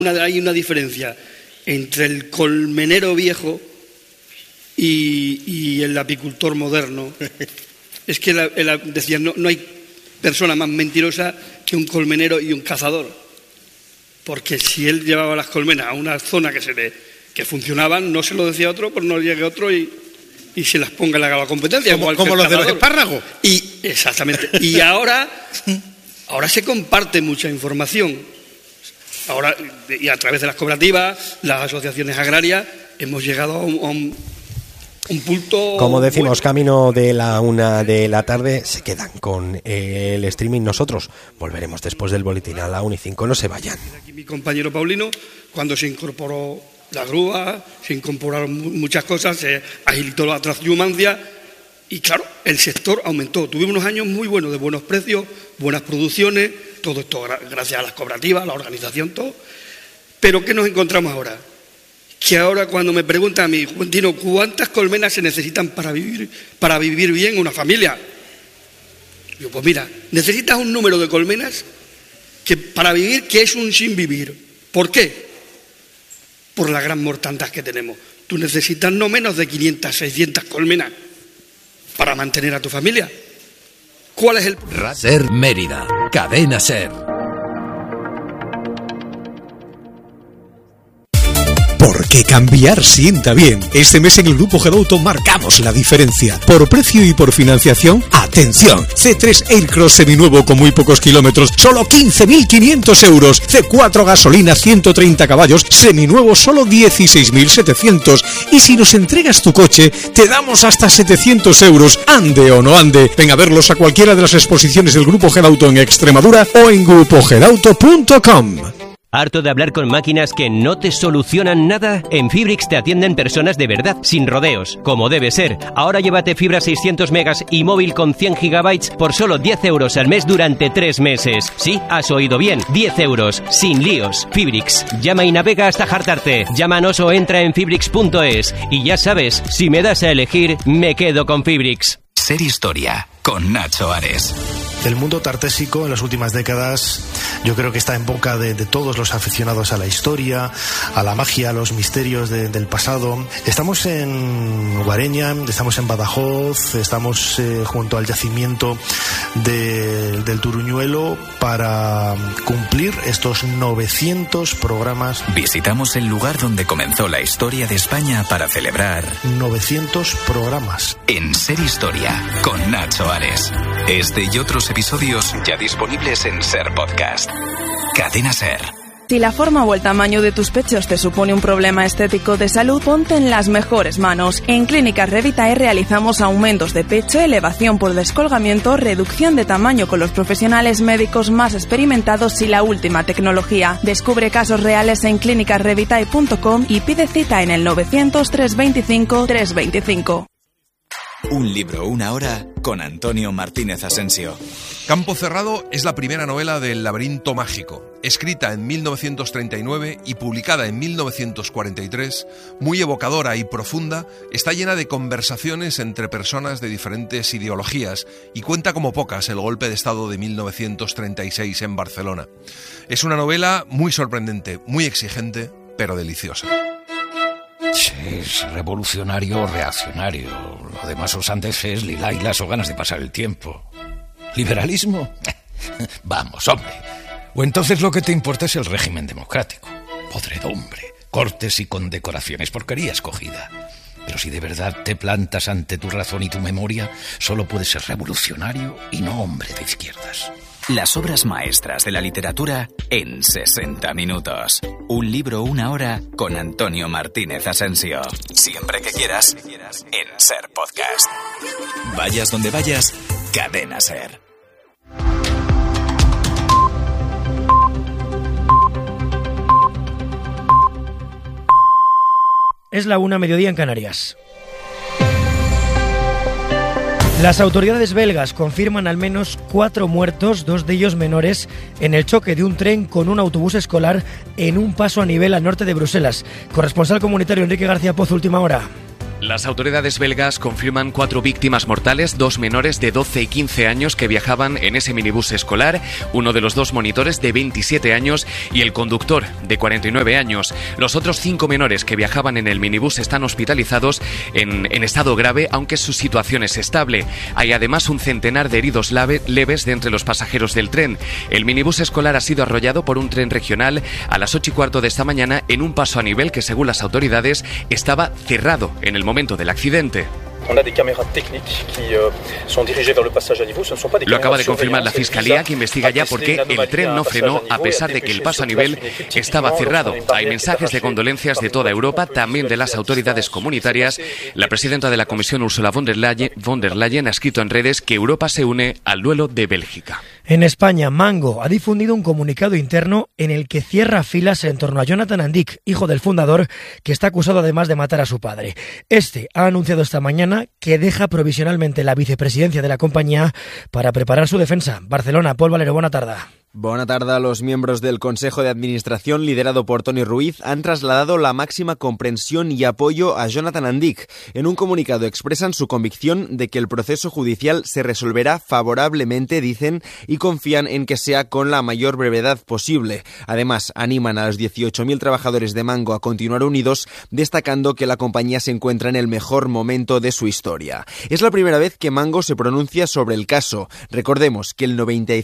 Hay una diferencia entre el colmenero viejo y el apicultor moderno. Es que decían, no hay persona más mentirosa que un colmenero y un cazador. Porque si él llevaba las colmenas a una zona que funcionaban, no se lo decía otro, pues no llegue otro y se las ponga en la competencia. Como los de los espárragos. Exactamente. Y ahora se comparte mucha información. Ahora, y a través de las cooperativas, las asociaciones agrarias, hemos llegado a un punto... Como decimos, camino de la 1 de la tarde, se quedan con el streaming. Nosotros volveremos después del boletín a la 1:05. No se vayan. Aquí mi compañero Paulino, cuando se incorporó la grúa, se incorporaron muchas cosas, se agilitó la transhumancia y claro, el sector aumentó. Tuvimos unos años muy buenos, de buenos precios, buenas producciones, todo esto gracias a las cooperativas, a la organización, todo. Pero ¿qué nos encontramos ahora? Que ahora cuando me preguntan a mí, Juantino, ¿cuántas colmenas se necesitan para vivir bien una familia? Yo, pues mira, necesitas un número de colmenas para vivir que es un sin vivir. ¿Por qué? Por la gran mortandad que tenemos. Tú necesitas no menos de 500, 600 colmenas para mantener a tu familia. ¿Cuál es el...? Ser Mérida, Cadena Ser. Porque cambiar sienta bien. Este mes en el Grupo Gedauto marcamos la diferencia. Por precio y por financiación, ¡atención! C3 Aircross seminuevo con muy pocos kilómetros, solo 15.500 euros. C4 gasolina 130 caballos, seminuevo, solo 16.700. Y si nos entregas tu coche, te damos hasta 700 euros. Ande o no ande. Ven a verlos a cualquiera de las exposiciones del Grupo Gedauto en Extremadura o en grupogedauto.com. ¿Harto de hablar con máquinas que no te solucionan nada? En Fibrix te atienden personas de verdad, sin rodeos, como debe ser. Ahora llévate fibra 600 megas y móvil con 100 gigabytes por solo 10 euros al mes durante 3 meses. Sí, has oído bien, 10 euros, sin líos. Fibrix, llama y navega hasta hartarte. Llámanos o entra en fibrix.es. Y ya sabes, si me das a elegir, me quedo con Fibrix. Ser Historia, con Nacho Ares. El mundo tartésico en las últimas décadas yo creo que está en boca de todos los aficionados a la historia, a la magia, a los misterios del pasado. Estamos en Guareña, estamos en Badajoz, estamos junto al yacimiento del Turuñuelo para cumplir estos 900 programas. Visitamos el lugar donde comenzó la historia de España para celebrar 900 programas. En Ser Historia, con Nacho Ares. Este y otros episodios ya disponibles en Ser Podcast. Cadena Ser. Si la forma o el tamaño de tus pechos te supone un problema estético de salud, ponte en las mejores manos. En Clínicas Revitae realizamos aumentos de pecho, elevación por descolgamiento, reducción de tamaño con los profesionales médicos más experimentados y la última tecnología. Descubre casos reales en clínicasrevitae.com y pide cita en el 900 325 325. Un libro, una hora, con Antonio Martínez Asensio. Campo Cerrado es la primera novela del Laberinto Mágico. Escrita en 1939 y publicada en 1943, muy evocadora y profunda, está llena de conversaciones entre personas de diferentes ideologías y cuenta como pocas el golpe de Estado de 1936 en Barcelona. Es una novela muy sorprendente, muy exigente, pero deliciosa. Es revolucionario o reaccionario. Lo demás os antes es lilailas o ganas de pasar el tiempo. ¿Liberalismo? Vamos, hombre. O entonces lo que te importa es el régimen democrático. Podredumbre, cortes y condecoraciones, porquería escogida. Pero si de verdad te plantas ante tu razón y tu memoria, solo puedes ser revolucionario y no hombre de izquierdas. Las obras maestras de la literatura en 60 minutos. Un libro, una hora, con Antonio Martínez Asensio. Siempre que quieras, en Ser Podcast. Vayas donde vayas, Cadena Ser. Es la 1:00, mediodía en Canarias. Las autoridades belgas confirman al menos 4 muertos, 2 de ellos menores, en el choque de un tren con un autobús escolar en un paso a nivel al norte de Bruselas. Corresponsal comunitario Enrique García Pozo, última hora. Las autoridades belgas confirman 4 víctimas mortales, 2 menores de 12 y 15 años que viajaban en ese minibús escolar, uno de los 2 monitores de 27 años y el conductor de 49 años. Los otros 5 menores que viajaban en el minibús están hospitalizados en estado grave, aunque su situación es estable. Hay además un centenar de heridos leves de entre los pasajeros del tren. El minibús escolar ha sido arrollado por un tren regional a las 8:15 de esta mañana en un paso a nivel que, según las autoridades, estaba cerrado en el momento del accidente. Lo acaba de confirmar la Fiscalía, que investiga ya por qué el tren no frenó a pesar de que el paso a nivel estaba cerrado. Hay mensajes de condolencias de toda Europa, también de las autoridades comunitarias. La presidenta de la Comisión, Ursula von der Leyen, ha escrito en redes que Europa se une al duelo de Bélgica. En España, Mango ha difundido un comunicado interno en el que cierra filas en torno a Jonathan Andic, hijo del fundador, que está acusado además de matar a su padre. Este ha anunciado esta mañana que deja provisionalmente la vicepresidencia de la compañía para preparar su defensa. Barcelona, Pol Valero, buena tarde. Buena tarde. Los miembros del Consejo de Administración, liderado por Toni Ruiz, han trasladado la máxima comprensión y apoyo a Jonathan Andic. En un comunicado expresan su convicción de que el proceso judicial se resolverá favorablemente, dicen, y confían en que sea con la mayor brevedad posible. Además, animan a los 18.000 trabajadores de Mango a continuar unidos, destacando que la compañía se encuentra en el mejor momento de su historia. Es la primera vez que Mango se pronuncia sobre el caso. Recordemos que el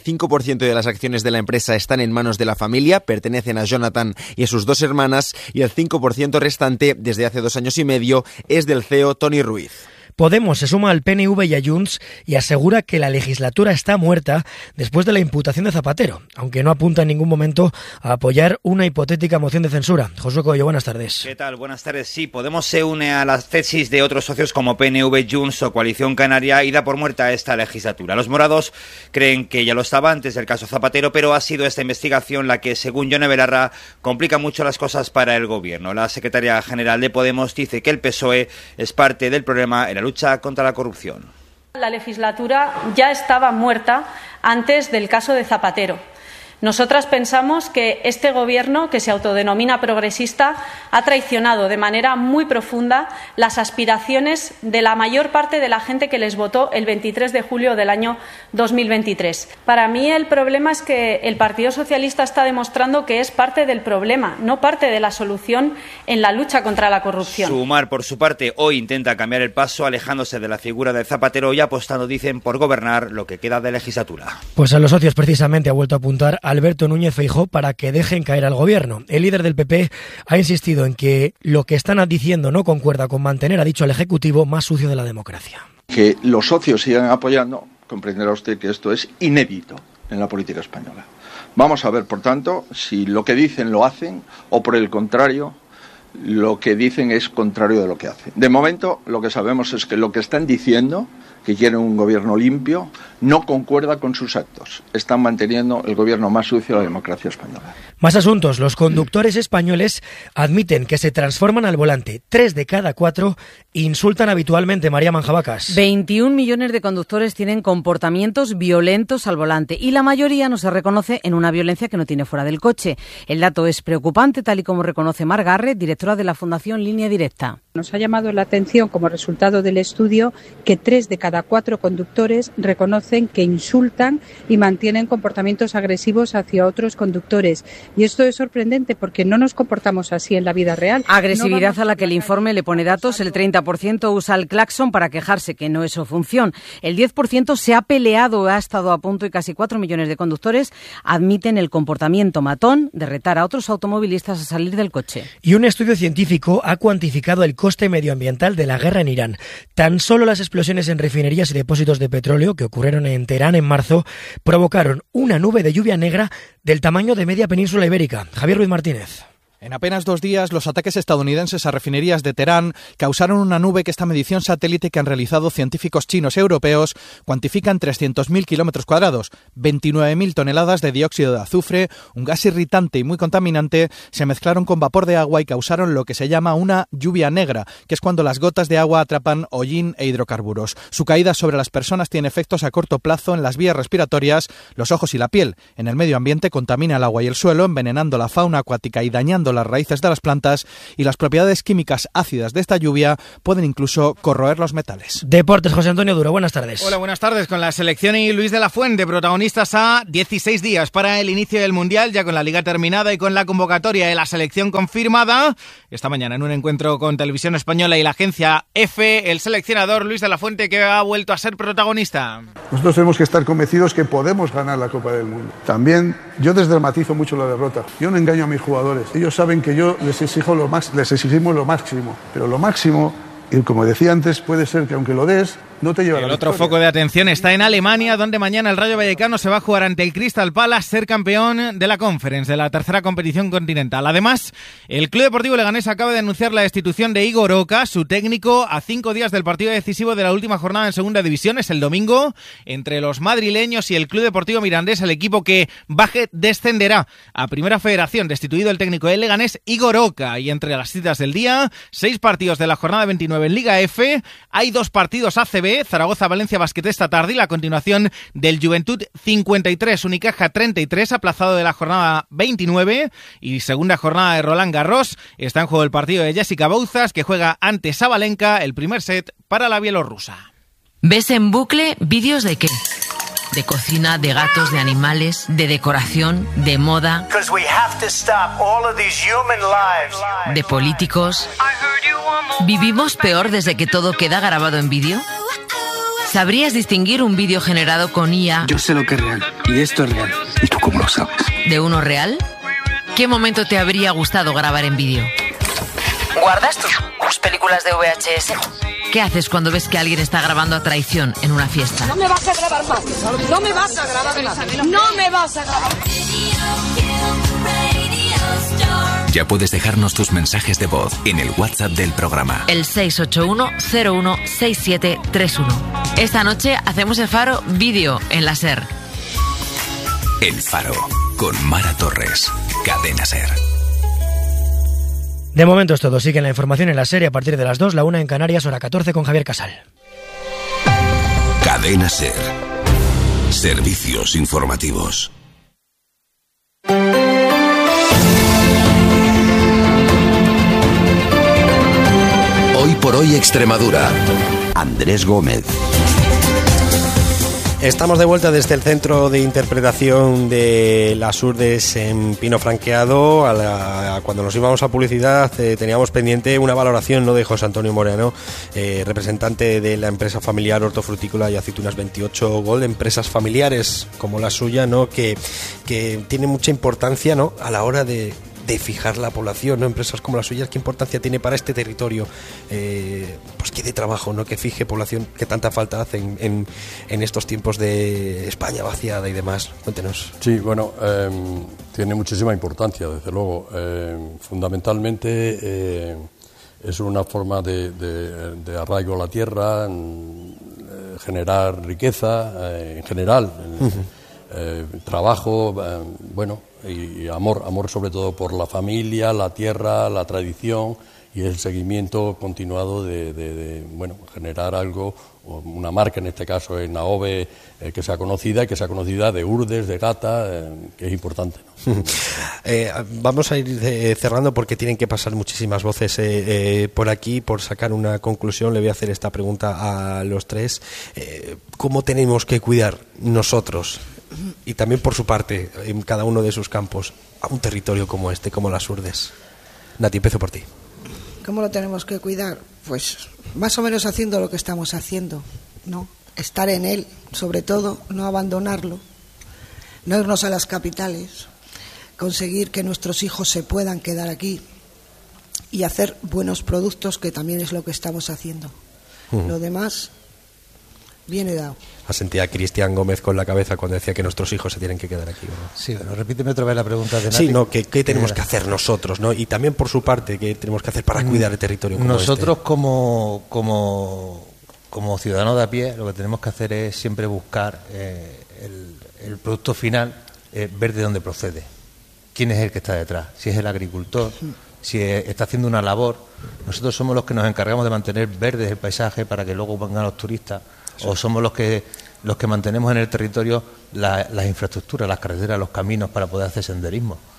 95% de las acciones de la empresa están en manos de la familia, pertenecen a Jonathan y a sus 2 hermanas, y el 5% restante, desde hace 2 años y medio, es del CEO Toni Ruiz. Podemos se suma al PNV y a Junts y asegura que la legislatura está muerta después de la imputación de Zapatero, aunque no apunta en ningún momento a apoyar una hipotética moción de censura. Josué Coello, buenas tardes. ¿Qué tal? Buenas tardes. Sí, Podemos se une a las tesis de otros socios como PNV, Junts o Coalición Canaria y da por muerta esta legislatura. Los morados creen que ya lo estaba antes del caso Zapatero, pero ha sido esta investigación la que, según Yone Belarra, complica mucho las cosas para el gobierno. La secretaria general de Podemos dice que el PSOE es parte del problema en la lucha contra la corrupción. La legislatura ya estaba muerta antes del caso de Zapatero. Nosotras pensamos que este gobierno, que se autodenomina progresista, ha traicionado de manera muy profunda las aspiraciones de la mayor parte de la gente que les votó el 23 de julio del año 2023. Para mí el problema es que el Partido Socialista está demostrando que es parte del problema, no parte de la solución en la lucha contra la corrupción. Sumar, por su parte, hoy intenta cambiar el paso, alejándose de la figura de Zapatero y apostando, dicen, por gobernar lo que queda de legislatura. Pues a los socios precisamente ha vuelto a apuntar Alberto Núñez Feijóo para que dejen caer al gobierno. El líder del PP ha insistido en que lo que están diciendo no concuerda con mantener, ha dicho, al Ejecutivo más sucio de la democracia. Que los socios sigan apoyando, comprenderá usted que esto es inédito en la política española. Vamos a ver, por tanto, si lo que dicen lo hacen o, por el contrario, lo que dicen es contrario de lo que hacen. De momento, lo que sabemos es que lo que están diciendo, que quieren un gobierno limpio, no concuerda con sus actos. Están manteniendo el gobierno más sucio de la democracia española. Más asuntos. Los conductores españoles admiten que se transforman al volante. 3 de cada 4 insultan habitualmente. María Manjabacas. 21 millones de conductores tienen comportamientos violentos al volante y la mayoría no se reconoce en una violencia que no tiene fuera del coche. El dato es preocupante, tal y como reconoce Mar Garret, directora de la Fundación Línea Directa. Nos ha llamado la atención, como resultado del estudio, que 3 de cada 4 conductores reconocen que insultan y mantienen comportamientos agresivos hacia otros conductores. Y esto es sorprendente porque no nos comportamos así en la vida real. Agresividad a la que el informe le pone datos. El 30% usa el claxon para quejarse, que no es su función. El 10% se ha peleado, ha estado a punto, y casi 4 millones de conductores admiten el comportamiento matón de retar a otros automovilistas a salir del coche. Y un estudio científico ha cuantificado el coste medioambiental de la guerra en Irán. Tan solo las explosiones en refinerías y depósitos de petróleo que ocurrieron en Teherán en marzo provocaron una nube de lluvia negra del tamaño de media península ibérica. Javier Ruiz Martínez. En apenas 2 días, los ataques estadounidenses a refinerías de Teherán causaron una nube que esta medición satélite que han realizado científicos chinos y europeos cuantifica en 300.000 kilómetros cuadrados. 29.000 toneladas de dióxido de azufre, un gas irritante y muy contaminante, se mezclaron con vapor de agua y causaron lo que se llama una lluvia negra, que es cuando las gotas de agua atrapan hollín e hidrocarburos. Su caída sobre las personas tiene efectos a corto plazo en las vías respiratorias, los ojos y la piel. En el medio ambiente contamina el agua y el suelo, envenenando la fauna acuática y dañando las raíces de las plantas y las propiedades químicas ácidas de esta lluvia pueden incluso corroer los metales. Deportes, José Antonio Duro, buenas tardes. Hola, buenas tardes. Con la selección y Luis de la Fuente, protagonistas a 16 días para el inicio del Mundial, ya con la liga terminada y con la convocatoria de la selección confirmada. Esta mañana en un encuentro con Televisión Española y la agencia EFE, el seleccionador Luis de la Fuente, que ha vuelto a ser protagonista. Nosotros tenemos que estar convencidos que podemos ganar la Copa del Mundo. También yo desdramatizo mucho la derrota. Yo no engaño a mis jugadores. Ellos saben que yo les exigimos lo máximo. Pero lo máximo, y como decía antes, puede ser que aunque lo des, no te lleva la victoria. El otro foco de atención está en Alemania, donde mañana el Rayo Vallecano se va a jugar ante el Crystal Palace, ser campeón de la Conference, de la tercera competición continental. Además, el Club Deportivo Leganés acaba de anunciar la destitución de Igor Oca, su técnico, a 5 días del partido decisivo de la última jornada en Segunda División. Es el domingo, entre los madrileños y el Club Deportivo Mirandés, el equipo que baje descenderá a Primera Federación. Destituido el técnico del Leganés, Igor Oca. Y entre las citas del día, 6 partidos de la jornada 29 en Liga F. Hay 2 partidos ACB, Zaragoza-Valencia Basket esta tarde y la continuación del Juventud 53, Unicaja 33, aplazado de la jornada 29 y segunda jornada de Roland Garros. Está en juego el partido de Jessica Bouzas, que juega ante Sabalenka, el primer set para la bielorrusa. ¿Ves en bucle vídeos de qué? De cocina, de gatos, de animales, de decoración, de moda, de políticos. ¿Vivimos peor desde que todo queda grabado en vídeo? ¿Sabrías distinguir un vídeo generado con IA? Yo sé lo que es real, y esto es real. ¿Y tú cómo lo sabes? ¿De uno real? ¿Qué momento te habría gustado grabar en vídeo? ¿Guardas tus películas de VHS? ¿Qué haces cuando ves que alguien está grabando a traición en una fiesta? No me vas a grabar más. No me vas a grabar más. No me vas a grabar. Ya puedes dejarnos tus mensajes de voz en el WhatsApp del programa. El 681-016731. Esta noche hacemos el Faro vídeo en la SER. El Faro, con Mara Torres. Cadena SER. De momento es todo. Sigue la información en la serie a partir de las 2, la 1 en Canarias, hora 14 con Javier Casal. Cadena SER. Servicios informativos. Hoy por hoy Extremadura. Andrés Gómez. Estamos de vuelta desde el Centro de Interpretación de las Urdes en Pino Franqueado. Cuando nos íbamos a publicidad teníamos pendiente una valoración, ¿no?, de José Antonio Moreno, representante de la empresa familiar Hortofrutícola y Aceitunas 28 Gold, empresas familiares como la suya, ¿no?, que tiene mucha importancia, ¿no?, a la hora de fijar la población, ¿no? Empresas como las suyas, ¿qué importancia tiene para este territorio? Pues que de trabajo, ¿no?, que fije población que tanta falta hacen en estos tiempos de España vaciada y demás. Cuéntenos. Sí, bueno, tiene muchísima importancia, desde luego. Fundamentalmente es una forma de arraigo a la tierra, generar riqueza en general, trabajo, bueno, y amor sobre todo por la familia, la tierra, la tradición y el seguimiento continuado de bueno, generar algo, una marca en este caso en Naove, que sea conocida y que sea conocida de Urdes, de Gata, que es importante, ¿no? Vamos a ir cerrando porque tienen que pasar muchísimas voces por aquí. Por sacar una conclusión le voy a hacer esta pregunta a los tres. ¿Cómo tenemos que cuidar nosotros, y también por su parte, en cada uno de sus campos, a un territorio como este, como las Urdes? Nati, empiezo por ti. ¿Cómo lo tenemos que cuidar? Pues más o menos haciendo lo que estamos haciendo, ¿no? Estar en él, sobre todo, no abandonarlo, no irnos a las capitales, conseguir que nuestros hijos se puedan quedar aquí y hacer buenos productos, que también es lo que estamos haciendo. Lo demás viene dado. Asentía a Cristian Gómez con la cabeza cuando decía que nuestros hijos se tienen que quedar aquí, ¿no? Sí, bueno, repíteme otra vez la pregunta de Nati. Sí, no, ¿qué tenemos que hacer nosotros, ¿no? Y también por su parte, ¿qué tenemos que hacer para cuidar el territorio como nosotros como ciudadanos de a pie, lo que tenemos que hacer es siempre buscar el producto final, ver de dónde procede, quién es el que está detrás, si es el agricultor, si está haciendo una labor. Nosotros somos los que nos encargamos de mantener verdes el paisaje para que luego vengan los turistas, o somos los que mantenemos en el territorio las infraestructuras, las carreteras, los caminos para poder hacer senderismo.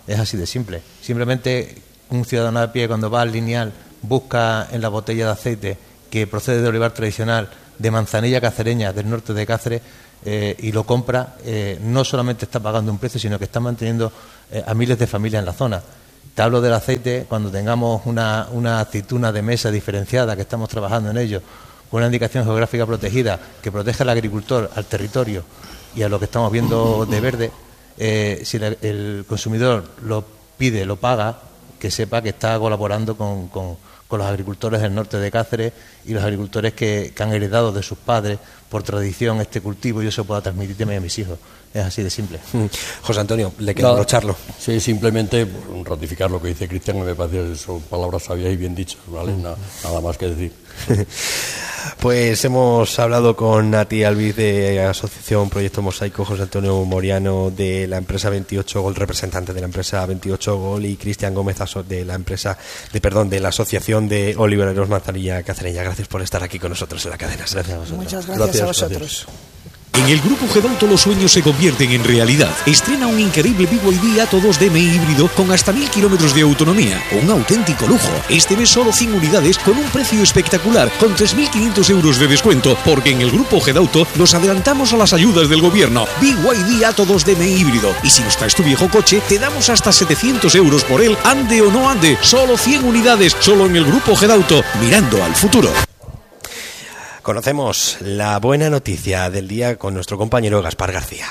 Es así de simple. Simplemente un ciudadano a pie, cuando va al Lineal, busca en la botella de aceite que procede de olivar tradicional de manzanilla cacereña del norte de Cáceres y lo compra, no solamente está pagando un precio, sino que está manteniendo a miles de familias en la zona. Te hablo del aceite cuando tengamos una aceituna de mesa diferenciada, que estamos trabajando en ello, con una indicación geográfica protegida que protege al agricultor, al territorio y a lo que estamos viendo de verde. Si el consumidor lo pide, lo paga, que sepa que está colaborando con los agricultores del norte de Cáceres y los agricultores que han heredado de sus padres por tradición este cultivo, y yo se pueda transmitir también a mis hijos. Es así de simple. José Antonio, le queda abrocharlo. Sí, simplemente ratificar lo que dice Cristian, que me parece que son palabras sabias y bien dichas, ¿vale? Nada más que decir. Pues hemos hablado con Nati Albiz de Asociación Proyecto Mosaico, José Antonio Moriano de la empresa 28 Gol, representante de la empresa 28 Gol, y Cristian Gómez de la empresa de la Asociación de Olivareros Manzanilla Cacereña. Gracias por estar aquí con nosotros en la cadena. Gracias a vosotros. Muchas gracias a vosotros. En el Grupo Gedauto los sueños se convierten en realidad. Estrena un increíble BYD Atto 2DM híbrido con hasta 1000 kilómetros de autonomía. Un auténtico lujo. Este mes solo 100 unidades con un precio espectacular, con 3.500 euros de descuento, porque en el Grupo Gedauto nos adelantamos a las ayudas del gobierno. BYD Atto 2DM híbrido. Y si nos traes tu viejo coche, te damos hasta 700 euros por él, ande o no ande. Solo 100 unidades, solo en el Grupo Gedauto, mirando al futuro. Conocemos la buena noticia del día con nuestro compañero Gaspar García.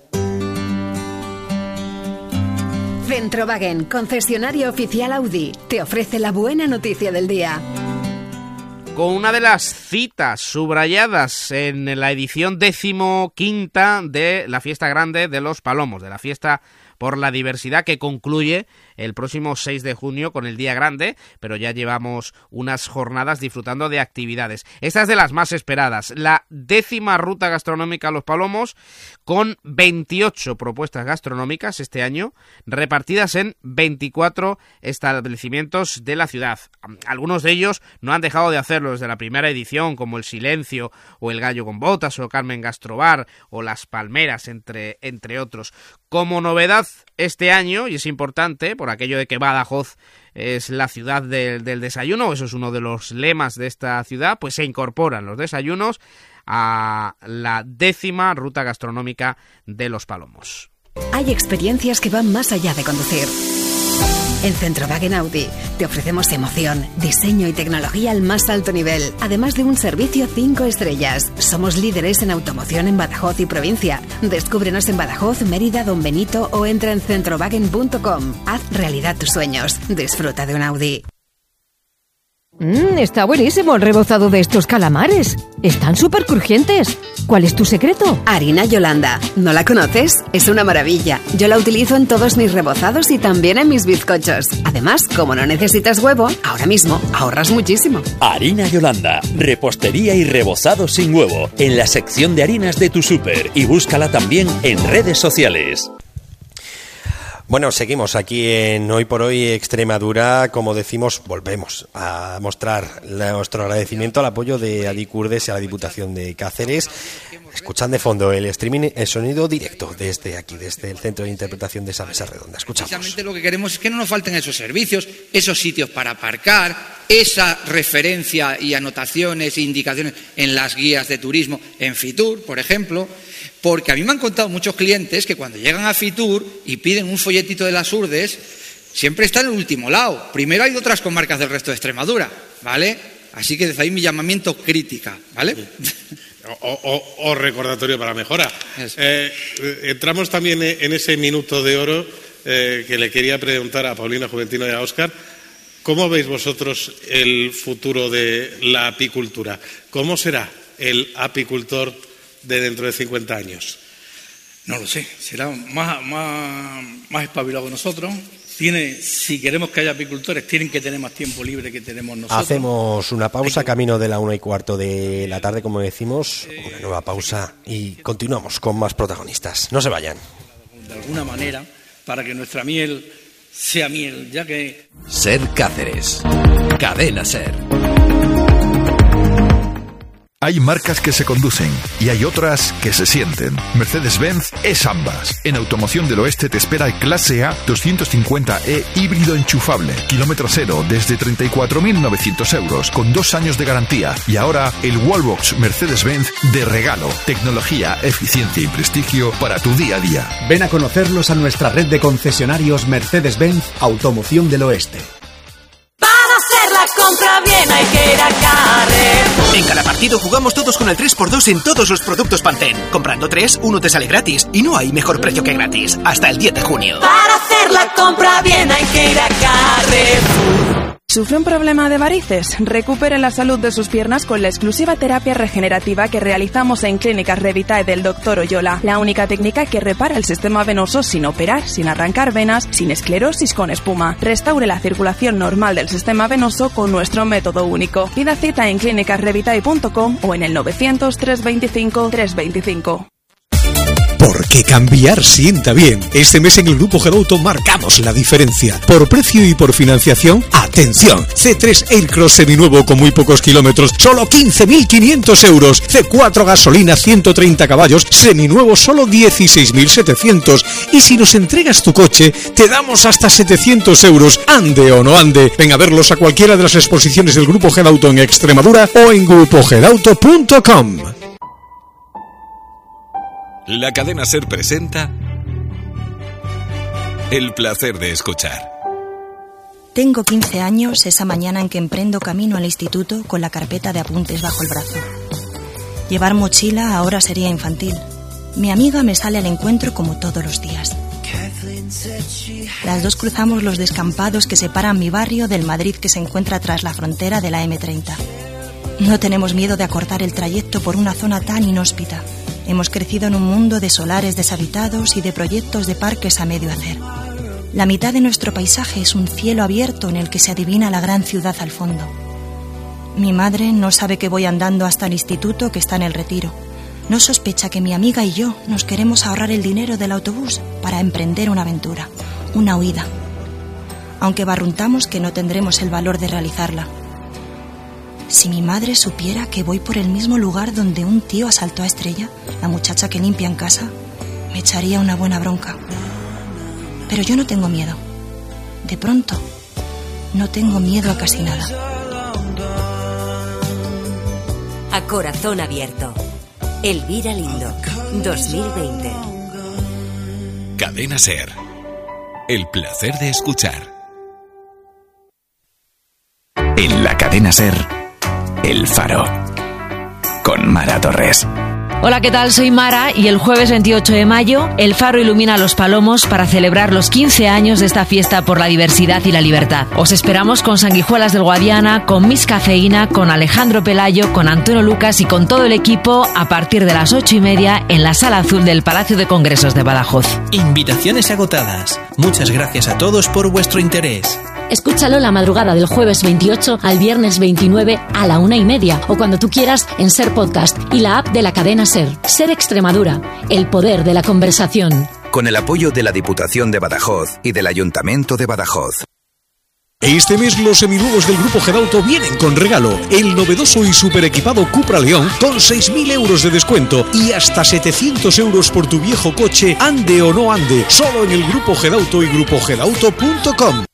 Centrowagen, concesionario oficial Audi, te ofrece la buena noticia del día. Con una de las citas subrayadas en la edición 15ª de la Fiesta Grande de los Palomos, de la Fiesta por la Diversidad, que concluye el próximo 6 de junio con el Día Grande, pero ya llevamos unas jornadas disfrutando de actividades. Esta es de las más esperadas, la 10ª ruta gastronómica a Los Palomos, con 28 propuestas gastronómicas este año, repartidas en 24 establecimientos de la ciudad. Algunos de ellos no han dejado de hacerlo desde la primera edición, como El Silencio, o El Gallo con Botas, o Carmen Gastrobar, o Las Palmeras, entre otros. Como novedad este año, y es importante por aquello de que Badajoz es la ciudad del desayuno, eso es uno de los lemas de esta ciudad, pues se incorporan los desayunos a la 10ª ruta gastronómica de Los Palomos. Hay experiencias que van más allá de conducir. En Centrowagen Audi te ofrecemos emoción, diseño y tecnología al más alto nivel, además de un servicio 5 estrellas. Somos líderes en automoción en Badajoz y provincia. Descúbrenos en Badajoz, Mérida, Don Benito o entra en centrowagen.com. Haz realidad tus sueños. Disfruta de un Audi. Está buenísimo el rebozado de estos calamares. Están súper crujientes. ¿Cuál es tu secreto? Harina Yolanda. ¿No la conoces? Es una maravilla. Yo la utilizo en todos mis rebozados y también en mis bizcochos. Además, como no necesitas huevo, ahora mismo ahorras muchísimo. Harina Yolanda. Repostería y rebozado sin huevo. En la sección de harinas de tu súper. Y búscala también en redes sociales. Bueno, seguimos aquí en Hoy por Hoy Extremadura. Como decimos, volvemos a mostrar nuestro agradecimiento al apoyo de Adicurdes y a la Diputación de Cáceres. Escuchan de fondo el streaming, el sonido directo desde aquí, desde el Centro de Interpretación de esa mesa redonda. Escuchamos. Precisamente lo que queremos es que no nos falten esos servicios, esos sitios para aparcar, esa referencia y anotaciones e indicaciones en las guías de turismo, en Fitur, por ejemplo. Porque a mí me han contado muchos clientes que cuando llegan a Fitur y piden un folletito de las Urdes, siempre está en el último lado. Primero hay otras comarcas del resto de Extremadura, ¿vale? Así que desde ahí mi llamamiento crítica, ¿vale? O recordatorio para mejora. Entramos también en ese minuto de oro que le quería preguntar a Paulina Juventino y a Óscar. ¿Cómo veis vosotros el futuro de la apicultura? ¿Cómo será el apicultor de dentro de 50 años? No lo sé, será más espabilado que nosotros. Si queremos que haya apicultores, tienen que tener más tiempo libre que tenemos nosotros. Hacemos una pausa, camino de la 1:15 de la tarde, como decimos, una nueva pausa y continuamos con más protagonistas. No se vayan. De alguna manera, para que nuestra miel sea miel, ya que... Ser Cáceres. Cadena Ser. Hay marcas que se conducen y hay otras que se sienten. Mercedes-Benz es ambas. En Automoción del Oeste te espera el Clase A 250e híbrido enchufable. Kilómetro cero desde 34.900 euros con 2 años de garantía. Y ahora el Wallbox Mercedes-Benz de regalo. Tecnología, eficiencia y prestigio para tu día a día. Ven a conocerlos a nuestra red de concesionarios Mercedes-Benz Automoción del Oeste. Compra bien, hay que ir a Carrefour. En cada partido jugamos todos con el 3x2 en todos los productos Pantene. Comprando 3, uno te sale gratis. Y no hay mejor precio que gratis. Hasta el 10 de junio. Para hacer la compra bien hay que ir a Carrefour. ¿Sufre un problema de varices? Recupere la salud de sus piernas con la exclusiva terapia regenerativa que realizamos en Clínicas Revitae del Dr. Oyola. La única técnica que repara el sistema venoso sin operar, sin arrancar venas, sin esclerosis con espuma. Restaure la circulación normal del sistema venoso con nuestro método único. Pida cita en clínicasrevitae.com o en el 900 325 325. Porque cambiar sienta bien. Este mes en el Grupo Gedauto marcamos la diferencia. Por precio y por financiación, ¡atención! C3 Aircross seminuevo con muy pocos kilómetros, solo 15.500 euros. C4 gasolina 130 caballos, seminuevo solo 16.700. Y si nos entregas tu coche, te damos hasta 700 euros. Ande o no ande. Ven a verlos a cualquiera de las exposiciones del Grupo Gedauto en Extremadura o en grupogedauto.com. La cadena SER presenta El placer de escuchar. Tengo 15 años esa mañana en que emprendo camino al instituto con la carpeta de apuntes bajo el brazo. Llevar mochila ahora sería infantil. Mi amiga me sale al encuentro como todos los días. Las dos cruzamos los descampados que separan mi barrio del Madrid que se encuentra tras la frontera de la M30. No tenemos miedo de acortar el trayecto por una zona tan inhóspita. Hemos crecido en un mundo de solares deshabitados y de proyectos de parques a medio hacer. La mitad de nuestro paisaje es un cielo abierto en el que se adivina la gran ciudad al fondo. Mi madre no sabe que voy andando hasta el instituto que está en el Retiro. No sospecha que mi amiga y yo nos queremos ahorrar el dinero del autobús para emprender una aventura, una huida. Aunque barruntamos que no tendremos el valor de realizarla. Si mi madre supiera que voy por el mismo lugar donde un tío asaltó a Estrella, la muchacha que limpia en casa, me echaría una buena bronca. Pero yo no tengo miedo. De pronto, no tengo miedo a casi nada. A corazón abierto. Elvira Lindo, 2020. Cadena SER. El placer de escuchar. En la cadena SER, El Faro, con Mara Torres. Hola, ¿qué tal? Soy Mara y el jueves 28 de mayo El Faro ilumina Los Palomos para celebrar los 15 años de esta fiesta por la diversidad y la libertad. Os esperamos con Sanguijuelas del Guadiana, con Miss Cafeína, con Alejandro Pelayo, con Antonio Lucas y con todo el equipo a partir de las 8:30 en la Sala Azul del Palacio de Congresos de Badajoz. Invitaciones agotadas. Muchas gracias a todos por vuestro interés. Escúchalo la madrugada del jueves 28 al viernes 29 a la 1:30 o cuando tú quieras en SER Podcast y la app de la cadena SER. SER Extremadura, el poder de la conversación. Con el apoyo de la Diputación de Badajoz y del Ayuntamiento de Badajoz. Este mes los seminuevos del Grupo Gedauto vienen con regalo. El novedoso y super equipado Cupra León con 6.000 euros de descuento y hasta 700 euros por tu viejo coche, ande o no ande. Solo en el Grupo Gedauto y grupogedauto.com.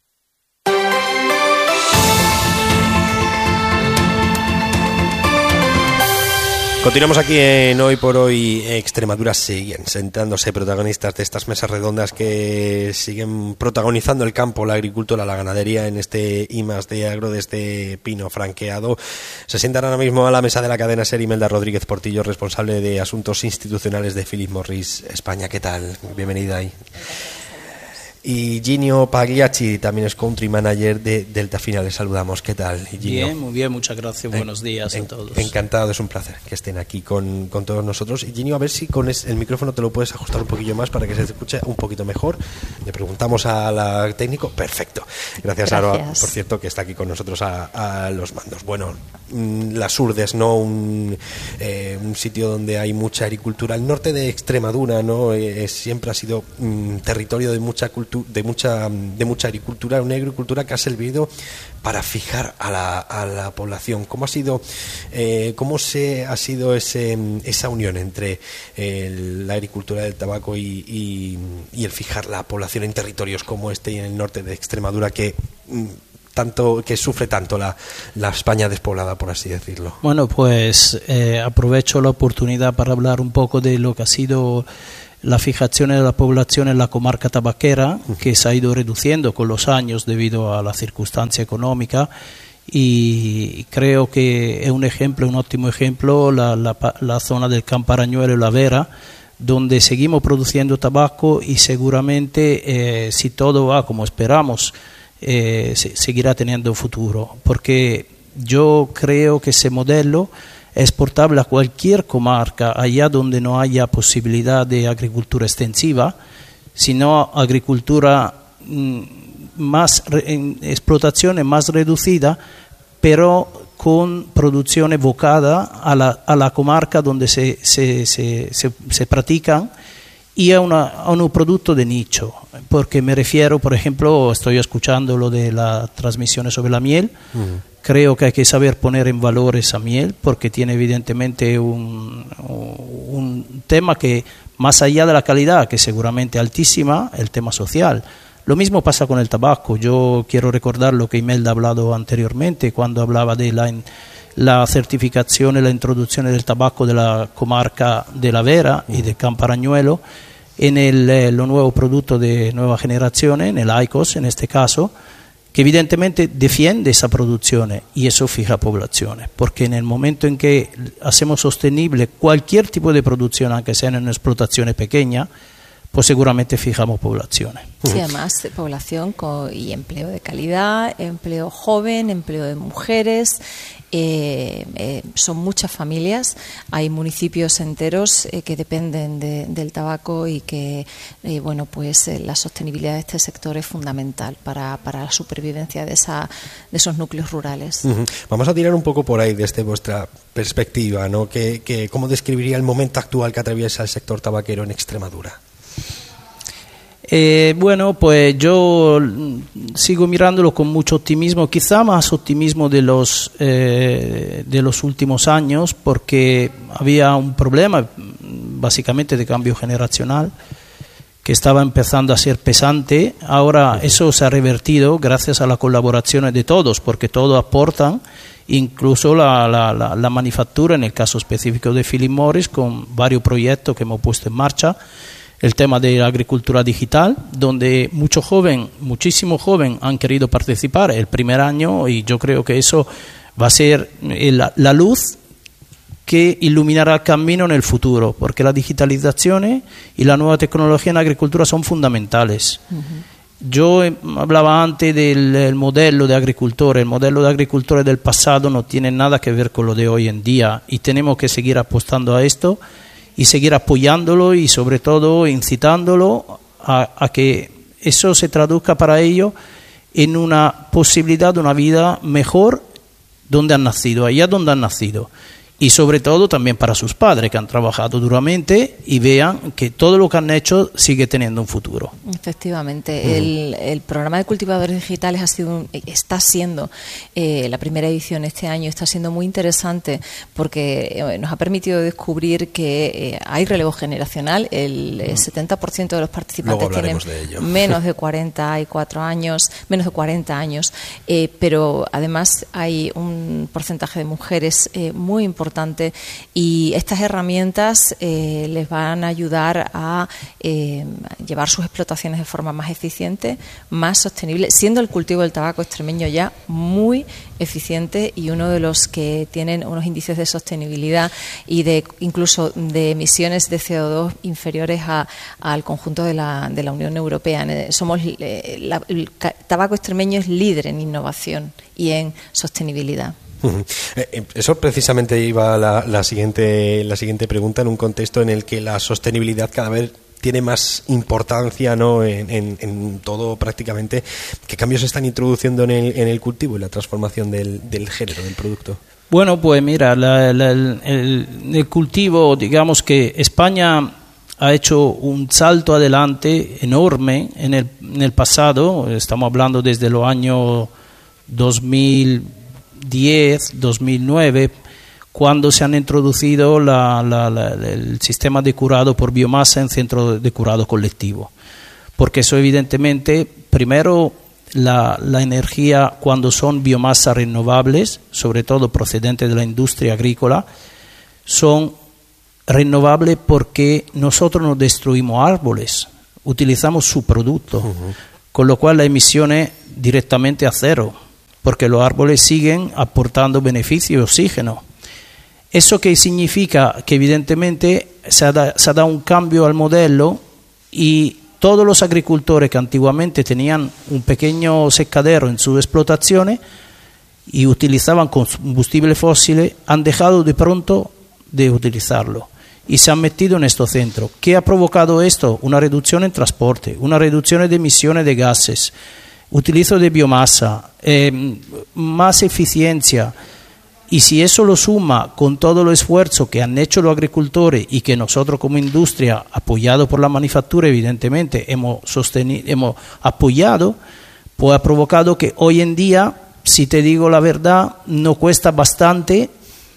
Continuamos aquí en Hoy por Hoy. Extremadura siguen sentándose protagonistas de estas mesas redondas que siguen protagonizando el campo, la agricultura, la ganadería en este I+D Agro de este pino franqueado. Se sientan ahora mismo a la mesa de la cadena SER Imelda Rodríguez Portillo, responsable de asuntos institucionales de Philip Morris España. ¿Qué tal? Bienvenida ahí. Y Ginio Pagliacci también es country manager de Delta Fina. Les saludamos. ¿Qué tal, Ginio? Bien, muy bien, muchas gracias. Buenos días a todos. Encantado, es un placer que estén aquí con todos nosotros. Y Ginio, a ver si con el micrófono te lo puedes ajustar un poquillo más para que se te escuche un poquito mejor. Le preguntamos al técnico. Perfecto. Gracias. Aro, por cierto, que está aquí con nosotros a los mandos. Bueno, las Urdes, ¿no? Un sitio donde hay mucha agricultura. El norte de Extremadura, ¿no? Siempre ha sido territorio de mucha agricultura, una agricultura que ha servido para fijar a la población. ¿Cómo ha sido esa unión entre la agricultura del tabaco y el fijar la población en territorios como este y en el norte de Extremadura que sufre tanto la España despoblada, por así decirlo? Bueno, pues aprovecho la oportunidad para hablar un poco de lo que ha sido la fijación de la población en la comarca tabaquera, que se ha ido reduciendo con los años debido a la circunstancia económica, y creo que es un óptimo ejemplo, la zona del Camparañuelo y la Vera, donde seguimos produciendo tabaco y seguramente si todo va como esperamos, seguirá teniendo futuro, porque yo creo que ese modelo es exportable a cualquier comarca, allá donde no haya posibilidad de agricultura extensiva, sino agricultura explotación más reducida, pero con producción evocada a la comarca donde se practican, y a un producto de nicho, porque me refiero, por ejemplo, estoy escuchando lo de las transmisiones sobre la miel. Creo que hay que saber poner en valor esa miel, porque tiene evidentemente un tema que, más allá de la calidad, que seguramente altísima, el tema social. Lo mismo pasa con el tabaco. Yo quiero recordar lo que Imelda ha hablado anteriormente, cuando hablaba de la certificación y la introducción del tabaco de la comarca de la Vera y de Camparañuelo en los nuevos productos de nueva generación, en el IQOS en este caso, que evidentemente defiende esa producción y eso fija poblaciones, porque en el momento en que hacemos sostenible cualquier tipo de producción, aunque sea en una explotación pequeña, pues seguramente fijamos poblaciones. Sí, además población y empleo de calidad, empleo joven, empleo de mujeres. Son muchas familias, hay municipios enteros que dependen del tabaco y que la sostenibilidad de este sector es fundamental para la supervivencia de esos núcleos rurales. Vamos a tirar un poco por ahí desde vuestra perspectiva, ¿no? ¿Cómo describiría el momento actual que atraviesa el sector tabaquero en Extremadura? Pues yo sigo mirándolo con mucho optimismo, quizá más optimismo de los últimos años, porque había un problema básicamente de cambio generacional que estaba empezando a ser pesante. Ahora eso se ha revertido gracias a la colaboración de todos, porque todos aportan, incluso la manufactura, en el caso específico de Philip Morris, con varios proyectos que hemos puesto en marcha. El tema de la agricultura digital, donde muchísimo joven han querido participar el primer año, y yo creo que eso va a ser la luz que iluminará el camino en el futuro, porque la digitalización y la nueva tecnología en la agricultura son fundamentales. Yo hablaba antes del modelo de agricultores. El modelo de agricultores del pasado no tiene nada que ver con lo de hoy en día, y tenemos que seguir apostando a esto y seguir apoyándolo y sobre todo incitándolo a que eso se traduzca para ellos en una posibilidad de una vida mejor donde han nacido, allá donde han nacido. Y sobre todo también para sus padres, que han trabajado duramente y vean que todo lo que han hecho sigue teniendo un futuro. Efectivamente, el programa de cultivadores digitales está siendo la primera edición este año, está siendo muy interesante porque nos ha permitido descubrir que hay relevo generacional. El 70% de los participantes tienen menos de 40 años, pero además hay un porcentaje de mujeres muy importante, y estas herramientas les van a ayudar a llevar sus explotaciones de forma más eficiente, más sostenible, siendo el cultivo del tabaco extremeño ya muy eficiente y uno de los que tienen unos índices de sostenibilidad y incluso de emisiones de CO2 inferiores al conjunto de la Unión Europea. El tabaco extremeño es líder en innovación y en sostenibilidad. Eso precisamente iba a la siguiente pregunta, en un contexto en el que la sostenibilidad cada vez tiene más importancia, ¿no?, en todo prácticamente. ¿Qué cambios se están introduciendo en el cultivo y la transformación del género, del producto? Bueno, pues mira, el cultivo, digamos que España ha hecho un salto adelante enorme en el pasado. Estamos hablando desde los años 2010, 2009, cuando se han introducido el sistema de curado por biomasa en centros de curado colectivo. Porque eso evidentemente, primero, la energía cuando son biomasas renovables, sobre todo procedentes de la industria agrícola, son renovables porque nosotros no destruimos árboles, utilizamos su producto, con lo cual la emisión es directamente a cero, porque los árboles siguen aportando beneficio y oxígeno. ¿Eso qué significa? Que evidentemente se ha dado un cambio al modelo y todos los agricultores que antiguamente tenían un pequeño secadero en sus explotaciones y utilizaban combustibles fósiles han dejado de pronto de utilizarlo y se han metido en estos centros. ¿Qué ha provocado esto? Una reducción en transporte, una reducción de emisiones de gases, utilizo de biomasa, más eficiencia. Y si eso lo suma con todo el esfuerzo que han hecho los agricultores y que nosotros como industria, apoyado por la manufactura evidentemente, hemos apoyado, pues ha provocado que hoy en día, si te digo la verdad, no cuesta bastante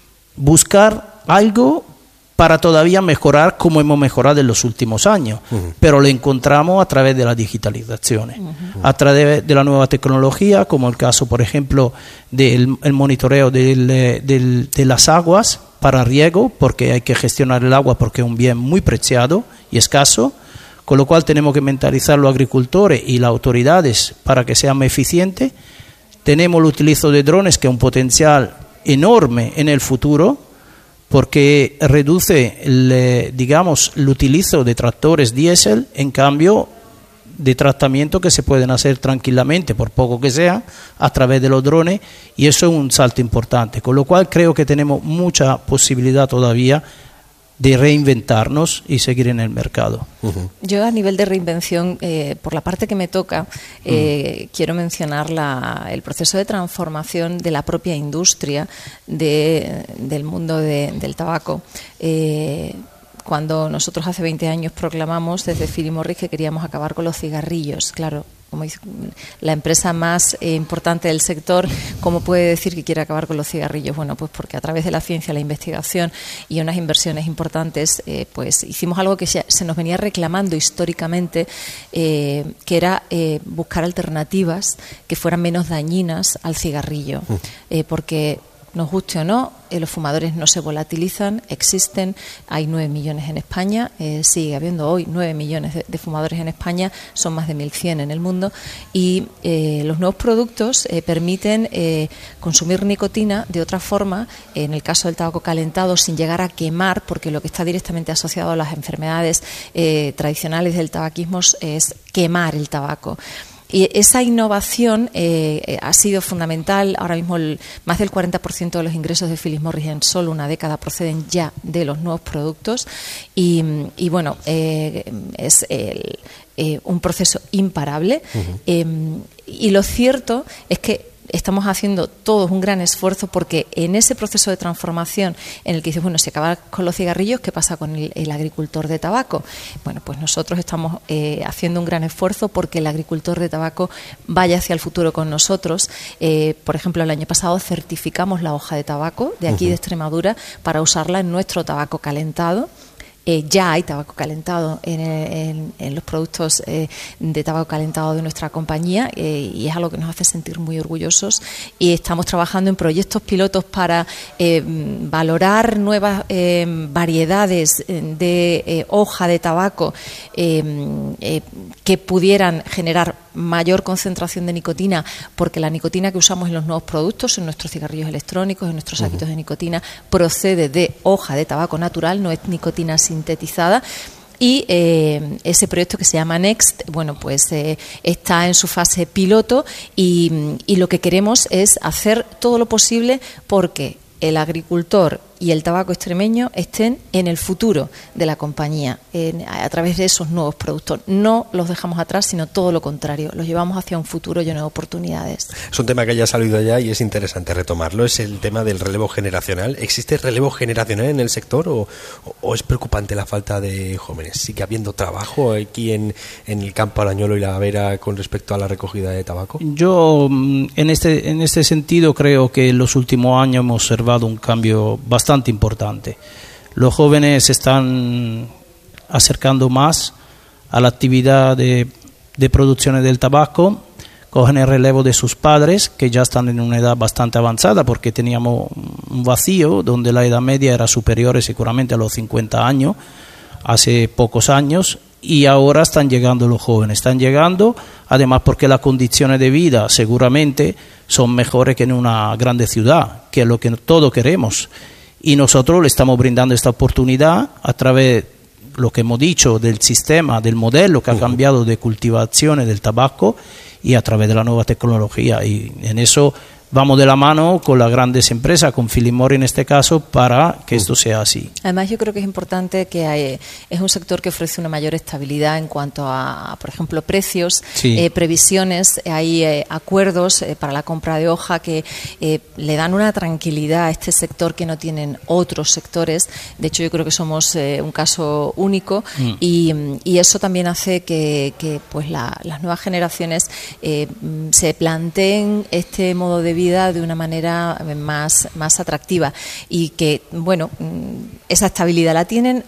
buscar algo para todavía mejorar como hemos mejorado en los últimos años, pero lo encontramos a través de la digitalización, a través de la nueva tecnología, como el caso, por ejemplo, del monitoreo de las aguas para riego, porque hay que gestionar el agua porque es un bien muy preciado y escaso, con lo cual tenemos que mentalizar a los agricultores y las autoridades para que sean más eficientes. Tenemos el utilizo de drones, que es un potencial enorme en el futuro, porque reduce el utilizo de tractores diésel, en cambio de tratamiento que se pueden hacer tranquilamente, por poco que sea, a través de los drones, y eso es un salto importante, con lo cual creo que tenemos mucha posibilidad todavía de reinventarnos y seguir en el mercado. Yo, a nivel de reinvención, por la parte que me toca, quiero mencionar el proceso de transformación de la propia industria del mundo del tabaco. Cuando nosotros hace 20 años proclamamos desde Philip Morris que queríamos acabar con los cigarrillos, claro, como dice, la empresa más importante del sector, ¿cómo puede decir que quiere acabar con los cigarrillos? Bueno, pues porque a través de la ciencia, la investigación y unas inversiones importantes, pues hicimos algo que se nos venía reclamando históricamente, que era buscar alternativas que fueran menos dañinas al cigarrillo, porque nos guste o no, los fumadores no se volatilizan, existen, hay 9 millones en España, sigue habiendo hoy 9 millones de fumadores en España, son más de 1.100 en el mundo, y los nuevos productos permiten consumir nicotina de otra forma, en el caso del tabaco calentado, sin llegar a quemar, porque lo que está directamente asociado a las enfermedades tradicionales del tabaquismo es quemar el tabaco. Y esa innovación ha sido fundamental. Ahora mismo más del 40% de los ingresos de Philip Morris en solo una década proceden ya de los nuevos productos. Y bueno, es un proceso imparable. Y lo cierto es que estamos haciendo todos un gran esfuerzo, porque en ese proceso de transformación en el que dices, bueno, si acaba con los cigarrillos, ¿qué pasa con el agricultor de tabaco? Bueno, pues nosotros estamos haciendo un gran esfuerzo porque el agricultor de tabaco vaya hacia el futuro con nosotros. Por ejemplo, el año pasado certificamos la hoja de tabaco de aquí de Extremadura para usarla en nuestro tabaco calentado. Ya hay tabaco calentado en los productos de tabaco calentado de nuestra compañía, y es algo que nos hace sentir muy orgullosos, y estamos trabajando en proyectos pilotos para valorar nuevas variedades de hoja de tabaco que pudieran generar mayor concentración de nicotina, porque la nicotina que usamos en los nuevos productos, en nuestros cigarrillos electrónicos, en nuestros saquitos de nicotina, procede de hoja de tabaco natural, no es nicotina sintetizada. Y ese proyecto, que se llama Next, bueno, pues está en su fase piloto, y lo que queremos es hacer todo lo posible porque el agricultor y el tabaco extremeño estén en el futuro de la compañía, a través de esos nuevos productos. No los dejamos atrás, sino todo lo contrario, los llevamos hacia un futuro lleno de oportunidades. Es un tema que haya salido ya y es interesante retomarlo, es el tema del relevo generacional. ¿Existe relevo generacional en el sector o es preocupante la falta de jóvenes? ¿Sigue habiendo trabajo aquí en el campo Arañuelo y la Vera con respecto a la recogida de tabaco? Yo en este sentido creo que en los últimos años hemos observado un cambio bastante importante. Los jóvenes se están acercando más a la actividad de producción del tabaco, cogen el relevo de sus padres que ya están en una edad bastante avanzada, porque teníamos un vacío donde la edad media era superior seguramente a los 50 años hace pocos años, y ahora están llegando los jóvenes, están llegando además porque las condiciones de vida seguramente son mejores que en una grande ciudad, que es lo que todos queremos, y nosotros le estamos brindando esta oportunidad a través, lo que hemos dicho, del sistema, del modelo que ha cambiado de cultivación del tabaco y a través de la nueva tecnología, y en eso vamos de la mano con las grandes empresas, con Philip Morris en este caso, para que esto sea así. Además, yo creo que es importante que es un sector que ofrece una mayor estabilidad en cuanto a, por ejemplo, precios, sí, previsiones. Hay acuerdos para la compra de hoja que le dan una tranquilidad a este sector que no tienen otros sectores. De hecho, yo creo que somos un caso único y eso también hace que pues las nuevas generaciones se planteen este modo de vida de una manera más atractiva, y que, bueno, esa estabilidad la tienen.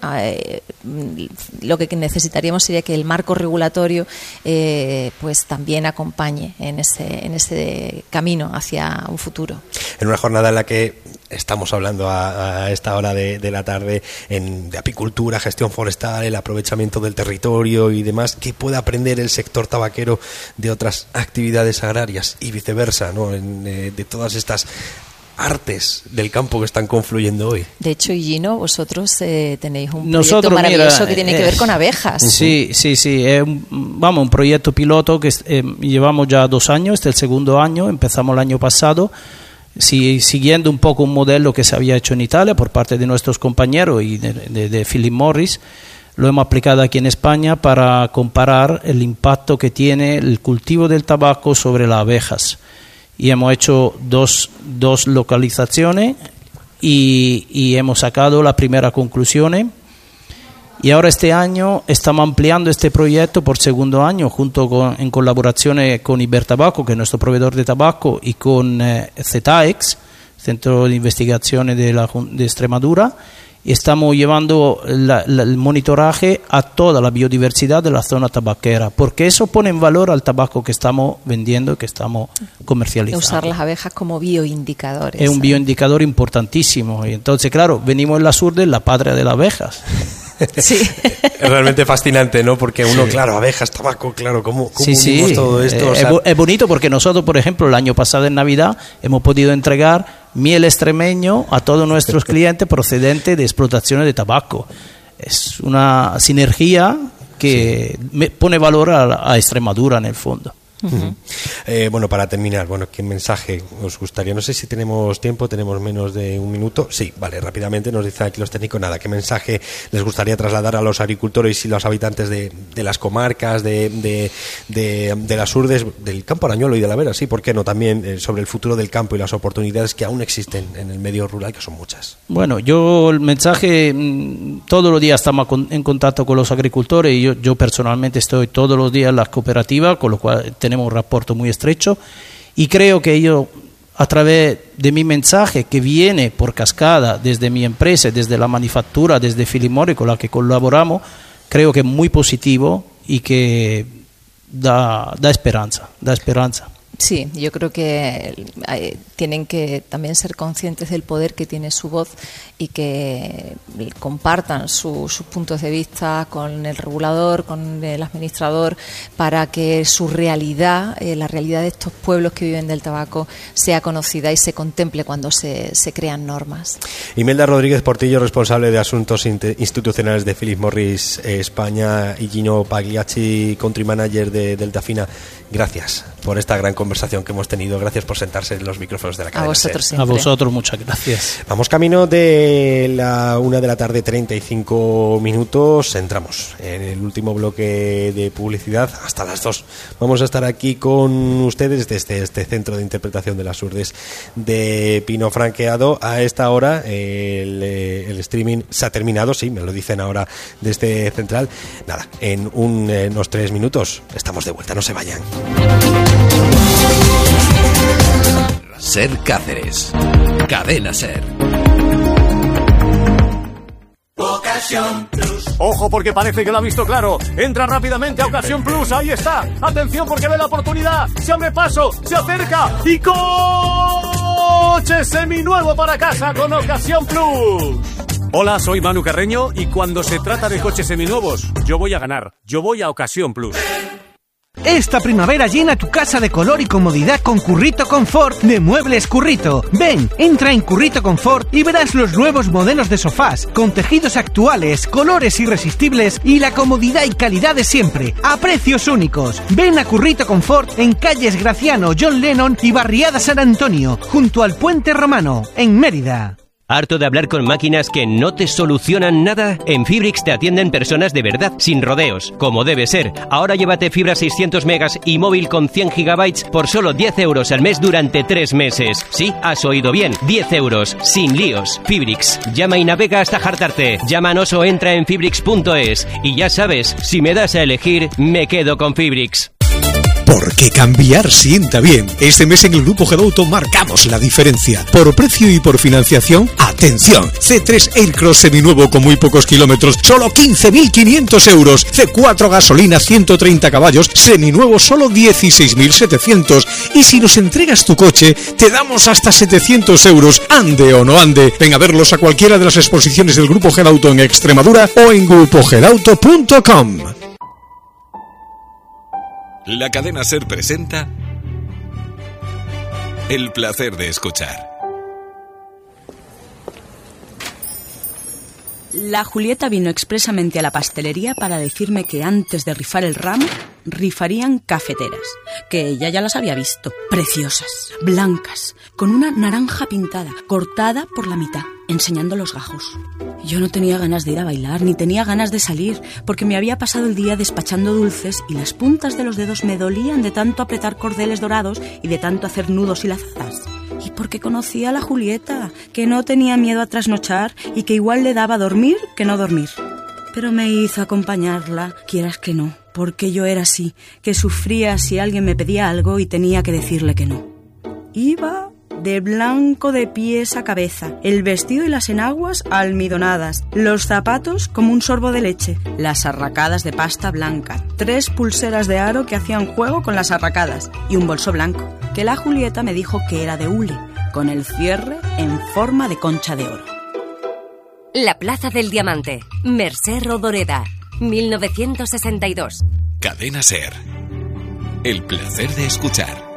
Lo que necesitaríamos sería que el marco regulatorio pues también acompañe en ese camino hacia un futuro. En una jornada en la que estamos hablando a esta hora de la tarde de apicultura, gestión forestal, el aprovechamiento del territorio y demás, ¿qué puede aprender el sector tabaquero de otras actividades agrarias y viceversa, ¿no? De todas estas artes del campo que están confluyendo hoy? De hecho, Gino, vosotros tenéis un proyecto maravilloso que tiene que ver con abejas. Sí, es un proyecto piloto que llevamos ya 2 años, este es el segundo año, empezamos el año pasado, siguiendo un poco un modelo que se había hecho en Italia por parte de nuestros compañeros y de Philip Morris. Lo hemos aplicado aquí en España para comparar el impacto que tiene el cultivo del tabaco sobre las abejas. Y hemos hecho dos localizaciones y hemos sacado las primeras conclusiones. Y ahora este año estamos ampliando este proyecto por segundo año en colaboración con Ibertabaco, que es nuestro proveedor de tabaco, y con ZETAEX, Centro de Investigaciones de Extremadura. Y estamos llevando el monitoraje a toda la biodiversidad de la zona tabaquera, porque eso pone en valor al tabaco que estamos vendiendo y que estamos comercializando. Usar las abejas como bioindicadores. Es un bioindicador importantísimo. Y entonces, claro, venimos en las Urdes, la patria de las abejas. Sí. Es realmente fascinante, ¿no? Porque uno, claro, abejas, tabaco, claro, ¿cómo unimos todo esto? O sea, es bonito porque nosotros, por ejemplo, el año pasado en Navidad hemos podido entregar miel extremeño a todos nuestros clientes procedentes de explotaciones de tabaco. Es una sinergia que pone valor a Extremadura en el fondo. Bueno, para terminar, ¿qué mensaje os gustaría? No sé si tenemos tiempo, tenemos menos de un minuto. Sí, vale, rápidamente nos dicen aquí los técnicos. ¿Qué mensaje les gustaría trasladar a los agricultores y los habitantes de las comarcas, de las Urdes, del campo Arañuelo y de la Vera? Sí, ¿por qué no? También sobre el futuro del campo y las oportunidades que aún existen en el medio rural, que son muchas. Bueno, yo el mensaje, todos los días estamos en contacto con los agricultores, y yo personalmente estoy todos los días en las cooperativas, con lo cual tenemos un rapporto muy estrecho, y creo que yo, a través de mi mensaje que viene por cascada desde mi empresa, desde la manufactura, desde Philip Morris con la que colaboramos, creo que es muy positivo y que da esperanza. Sí, yo creo que tienen que también ser conscientes del poder que tiene su voz y que compartan sus puntos de vista con el regulador, con el administrador, para que su realidad, la realidad de estos pueblos que viven del tabaco, sea conocida y se contemple cuando se crean normas. Imelda Rodríguez Portillo, responsable de Asuntos Institucionales de Philip Morris España, y Gino Pagliacci, Country Manager de Deltafina. Gracias por esta gran conversación. conversación que hemos tenido. Gracias por sentarse en los micrófonos de la cadena. A vosotros SER. siempre. A vosotros muchas gracias. Vamos camino de la 1 de la tarde, 35 minutos. Entramos en el último bloque de publicidad hasta las 2. Vamos a estar aquí con ustedes desde este centro de interpretación de las Urdes de Pino Franqueado. A esta hora el streaming se ha terminado, sí, me lo dicen ahora desde Central. Nada, en unos 3 minutos estamos de vuelta, no se vayan. SER Cáceres. Cadena SER. Ocasión Plus. Ojo, porque parece que lo ha visto claro. Entra rápidamente a Ocasión Plus. Ahí está. Atención, porque ve la oportunidad. Se abre paso, se acerca y coche seminuevo para casa con Ocasión Plus. Hola, soy Manu Carreño y cuando se trata de coches seminuevos, yo voy a ganar. Yo voy a Ocasión Plus. Esta primavera llena tu casa de color y comodidad con Currito Confort de Muebles Currito. Ven, entra en Currito Confort y verás los nuevos modelos de sofás, con tejidos actuales, colores irresistibles y la comodidad y calidad de siempre, a precios únicos. Ven a Currito Confort en calles Graciano, John Lennon y Barriada San Antonio, junto al Puente Romano, en Mérida. ¿Harto de hablar con máquinas que no te solucionan nada? En Fibrix te atienden personas de verdad, sin rodeos, como debe ser. Ahora llévate fibra 600 megas y móvil con 100 gigabytes por solo 10 euros al mes durante 3 meses. Sí, has oído bien, 10 euros, sin líos. Fibrix, llama y navega hasta hartarte. Llámanos o entra en fibrix.es. Y ya sabes, si me das a elegir, me quedo con Fibrix. Porque cambiar sienta bien. Este mes en el Grupo Gedauto marcamos la diferencia. Por precio y por financiación, ¡atención! C3 Aircross seminuevo con muy pocos kilómetros, solo 15.500 euros. C4 gasolina, 130 caballos, seminuevo, solo 16.700. Y si nos entregas tu coche, te damos hasta 700 euros. Ande o no ande. Ven a verlos a cualquiera de las exposiciones del Grupo Gedauto en Extremadura o en grupogedauto.com. La cadena SER presenta El placer de escuchar. La Julieta vino expresamente a la pastelería para decirme que antes de rifar el ramo, rifarían cafeteras, que ella ya las había visto, preciosas, blancas, con una naranja pintada, cortada por la mitad, enseñando los gajos. Yo no tenía ganas de ir a bailar, ni tenía ganas de salir, porque me había pasado el día despachando dulces y las puntas de los dedos me dolían de tanto apretar cordeles dorados y de tanto hacer nudos y lazadas. Y porque conocía a la Julieta, que no tenía miedo a trasnochar y que igual le daba dormir que no dormir. Pero me hizo acompañarla, quieras que no, porque yo era así, que sufría si alguien me pedía algo y tenía que decirle que no. Iba de blanco de pies a cabeza, el vestido y las enaguas almidonadas, los zapatos como un sorbo de leche, las arracadas de pasta blanca, 3 pulseras de aro que hacían juego con las arracadas y un bolso blanco, que la Julieta me dijo que era de hule, con el cierre en forma de concha de oro. La Plaza del Diamante, Mercè Rodoreda, 1962. Cadena SER. El placer de escuchar.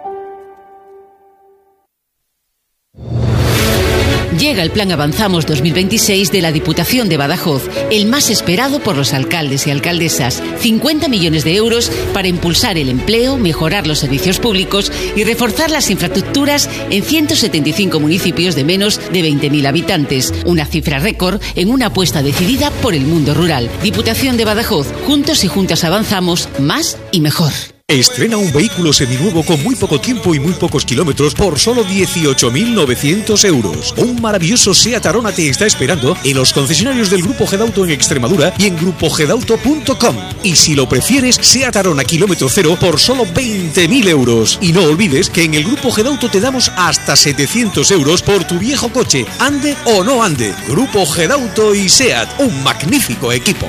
Llega el Plan Avanzamos 2026 de la Diputación de Badajoz, el más esperado por los alcaldes y alcaldesas. 50 millones de euros para impulsar el empleo, mejorar los servicios públicos y reforzar las infraestructuras en 175 municipios de menos de 20.000 habitantes. Una cifra récord en una apuesta decidida por el mundo rural. Diputación de Badajoz, juntos y juntas avanzamos más y mejor. Estrena un vehículo seminuevo con muy poco tiempo y muy pocos kilómetros por solo 18.900 euros. Un maravilloso SEAT Arona te está esperando en los concesionarios del Grupo Gedauto en Extremadura y en grupogedauto.com. Y si lo prefieres, SEAT Arona kilómetro cero por solo 20.000 euros. Y no olvides que en el Grupo Gedauto te damos hasta 700 euros por tu viejo coche, ande o no ande. Grupo Gedauto y SEAT, un magnífico equipo.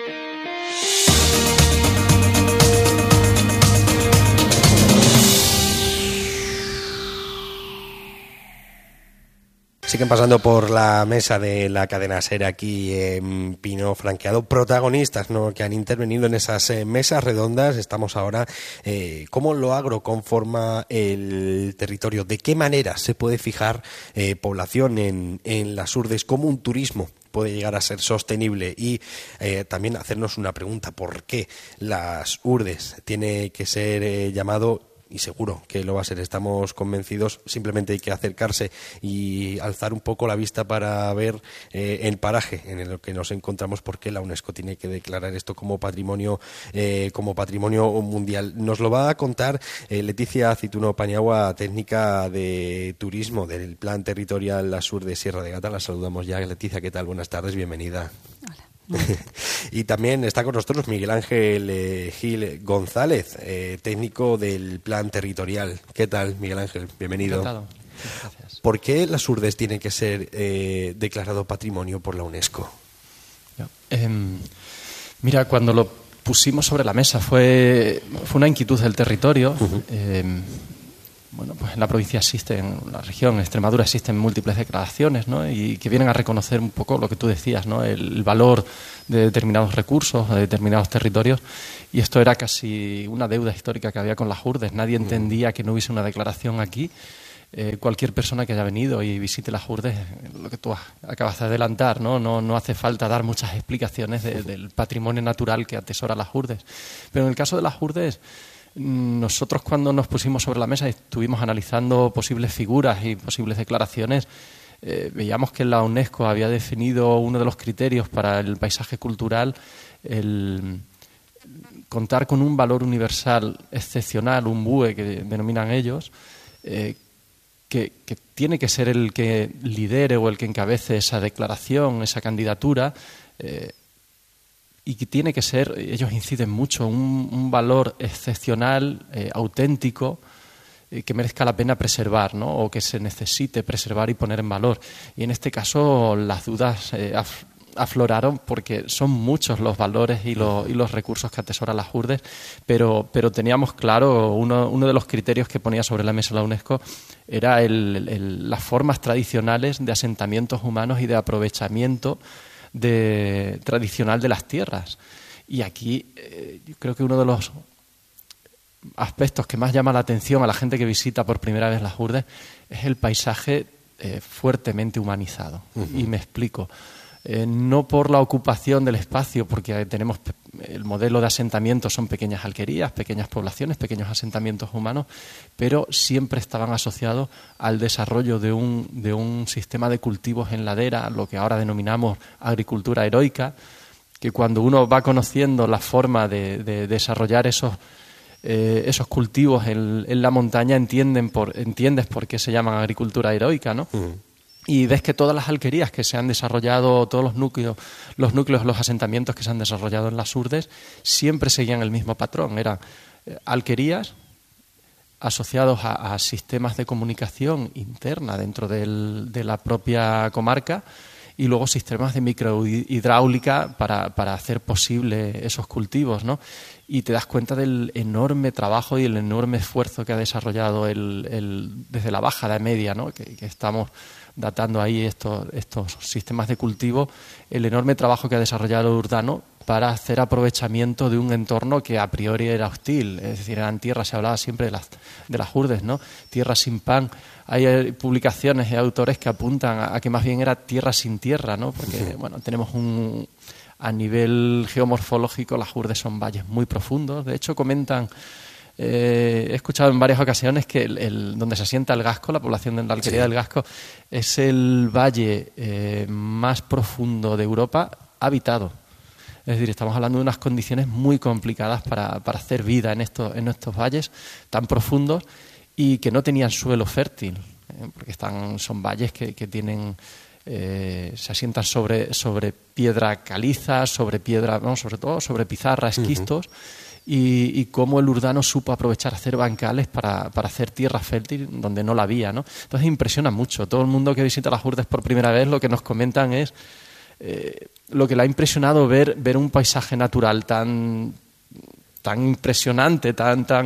Siguen pasando por la mesa de la cadena SER aquí en Pino Franqueado protagonistas, ¿no?, que han intervenido en esas mesas redondas. Estamos ahora, ¿cómo lo agro conforma el territorio? ¿De qué manera se puede fijar población en las urdes? ¿Cómo un turismo puede llegar a ser sostenible? Y también hacernos una pregunta: ¿por qué las urdes tiene que ser llamado y seguro que lo va a ser, estamos convencidos, simplemente hay que acercarse y alzar un poco la vista para ver el paraje en el que nos encontramos, porque la UNESCO tiene que declarar esto como patrimonio mundial. Nos lo va a contar Leticia Aceituno Paniagua, técnica de turismo del Plan Territorial Asur de Sierra de Gata. La saludamos ya. Leticia, ¿qué tal? Buenas tardes, bienvenida. Hola. Y también está con nosotros Miguel Ángel Gil González, técnico del Plan Territorial. ¿Qué tal, Miguel Ángel? Bienvenido. Encantado. Gracias. ¿Por qué las Urdes tienen que ser declarado patrimonio por la UNESCO? Mira, cuando lo pusimos sobre la mesa fue una inquietud del territorio. Bueno, pues en la provincia en la región, en Extremadura, existen múltiples declaraciones, ¿no? Y que vienen a reconocer un poco lo que tú decías, ¿no? El valor de determinados recursos, de determinados territorios. Y esto era casi una deuda histórica que había con las Urdes. Nadie entendía que no hubiese una declaración aquí. Cualquier persona que haya venido y visite las Urdes, lo que tú acabas de adelantar, no hace falta dar muchas explicaciones del patrimonio natural que atesora las Urdes. Pero en el caso de las Urdes, nosotros cuando nos pusimos sobre la mesa y estuvimos analizando posibles figuras y posibles declaraciones, veíamos que la UNESCO había definido uno de los criterios para el paisaje cultural, el contar con un valor universal excepcional, un BUE que denominan ellos, que tiene que ser el que lidere o el que encabece esa declaración, esa candidatura, y que tiene que ser, ellos inciden mucho, un valor excepcional, auténtico, que merezca la pena preservar, ¿no? O que se necesite preservar y poner en valor. Y en este caso las dudas afloraron porque son muchos los valores y los recursos que atesoran las Urdes, pero teníamos claro, uno de los criterios que ponía sobre la mesa la UNESCO era las formas tradicionales de asentamientos humanos y de aprovechamiento tradicional de las tierras. Y aquí yo creo que uno de los aspectos que más llama la atención a la gente que visita por primera vez las Urdes es el paisaje fuertemente humanizado. Y me explico. No por la ocupación del espacio, porque tenemos el modelo de asentamiento, son pequeñas alquerías, pequeñas poblaciones, pequeños asentamientos humanos, pero siempre estaban asociados al desarrollo de un sistema de cultivos en ladera, lo que ahora denominamos agricultura heroica, que cuando uno va conociendo la forma de desarrollar esos cultivos en la montaña, entiendes por qué se llaman agricultura heroica, ¿no? Y ves que todas las alquerías que se han desarrollado, todos los núcleos, los asentamientos que se han desarrollado en las Urdes, siempre seguían el mismo patrón. Eran alquerías asociados a sistemas de comunicación interna dentro de la propia comarca, y luego sistemas de microhidráulica para hacer posible esos cultivos, ¿no? Y te das cuenta del enorme trabajo y el enorme esfuerzo que ha desarrollado desde la Baja Edad Media, ¿no? Que estamos datando ahí estos sistemas de cultivo, el enorme trabajo que ha desarrollado el Urdano para hacer aprovechamiento de un entorno que a priori era hostil. Es decir, eran tierras, se hablaba siempre de las Urdes, ¿no? Tierras sin pan. Hay publicaciones de autores que apuntan a que más bien era tierra sin tierra, ¿no? Porque, bueno, tenemos a nivel geomorfológico, las Urdes son valles muy profundos. De hecho, comentan, he escuchado en varias ocasiones que donde se asienta el Gasco, la población de la alquería del Gasco, es el valle más profundo de Europa habitado. Es decir, estamos hablando de unas condiciones muy complicadas para hacer vida en estos valles tan profundos y que no tenían suelo fértil, porque son valles que tienen se asientan sobre piedra caliza, sobre piedra, sobre todo sobre pizarra, esquistos, y cómo el Urdano supo aprovechar, hacer bancales para hacer tierra fértil donde no la había, ¿no? Entonces impresiona mucho. Todo el mundo que visita las Urdes por primera vez lo que nos comentan es lo que le ha impresionado ver un paisaje natural tan impresionante,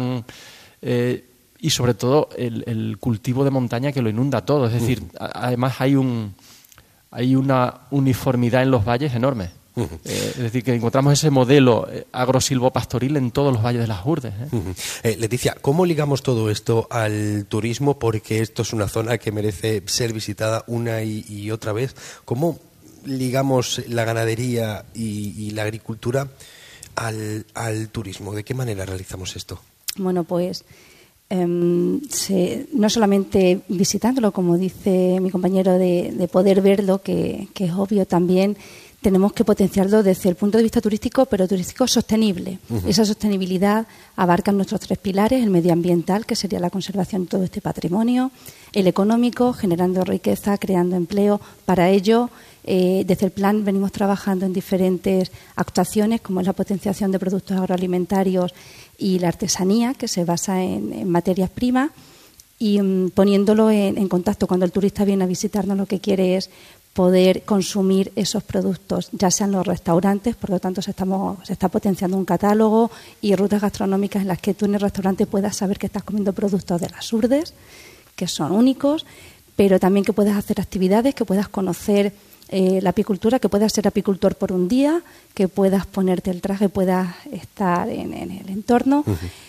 y sobre todo el cultivo de montaña que lo inunda todo. Es decir, además hay una uniformidad en los valles enorme. Es decir, que encontramos ese modelo agrosilvopastoril en todos los valles de las Urdes. Leticia, ¿cómo ligamos todo esto al turismo? Porque esto es una zona que merece ser visitada una y otra vez. ¿Cómo ligamos la ganadería y la agricultura al turismo? ¿De qué manera realizamos esto? Bueno, pues no solamente visitándolo, como dice mi compañero, de poder verlo, que es obvio, también tenemos que potenciarlo desde el punto de vista turístico, pero turístico sostenible. Esa sostenibilidad abarca nuestros 3 pilares: el medioambiental, que sería la conservación de todo este patrimonio; el económico, generando riqueza, creando empleo. Para ello, desde el plan venimos trabajando en diferentes actuaciones, como es la potenciación de productos agroalimentarios y la artesanía, que se basa en materias primas, y poniéndolo en contacto. Cuando el turista viene a visitarnos, lo que quiere es poder consumir esos productos, ya sean los restaurantes. Por lo tanto, se está potenciando un catálogo y rutas gastronómicas en las que tú en el restaurante puedas saber que estás comiendo productos de las Urdes, que son únicos, pero también que puedas hacer actividades, que puedas conocer la apicultura, que puedas ser apicultor por un día, que puedas ponerte el traje, puedas estar en el entorno.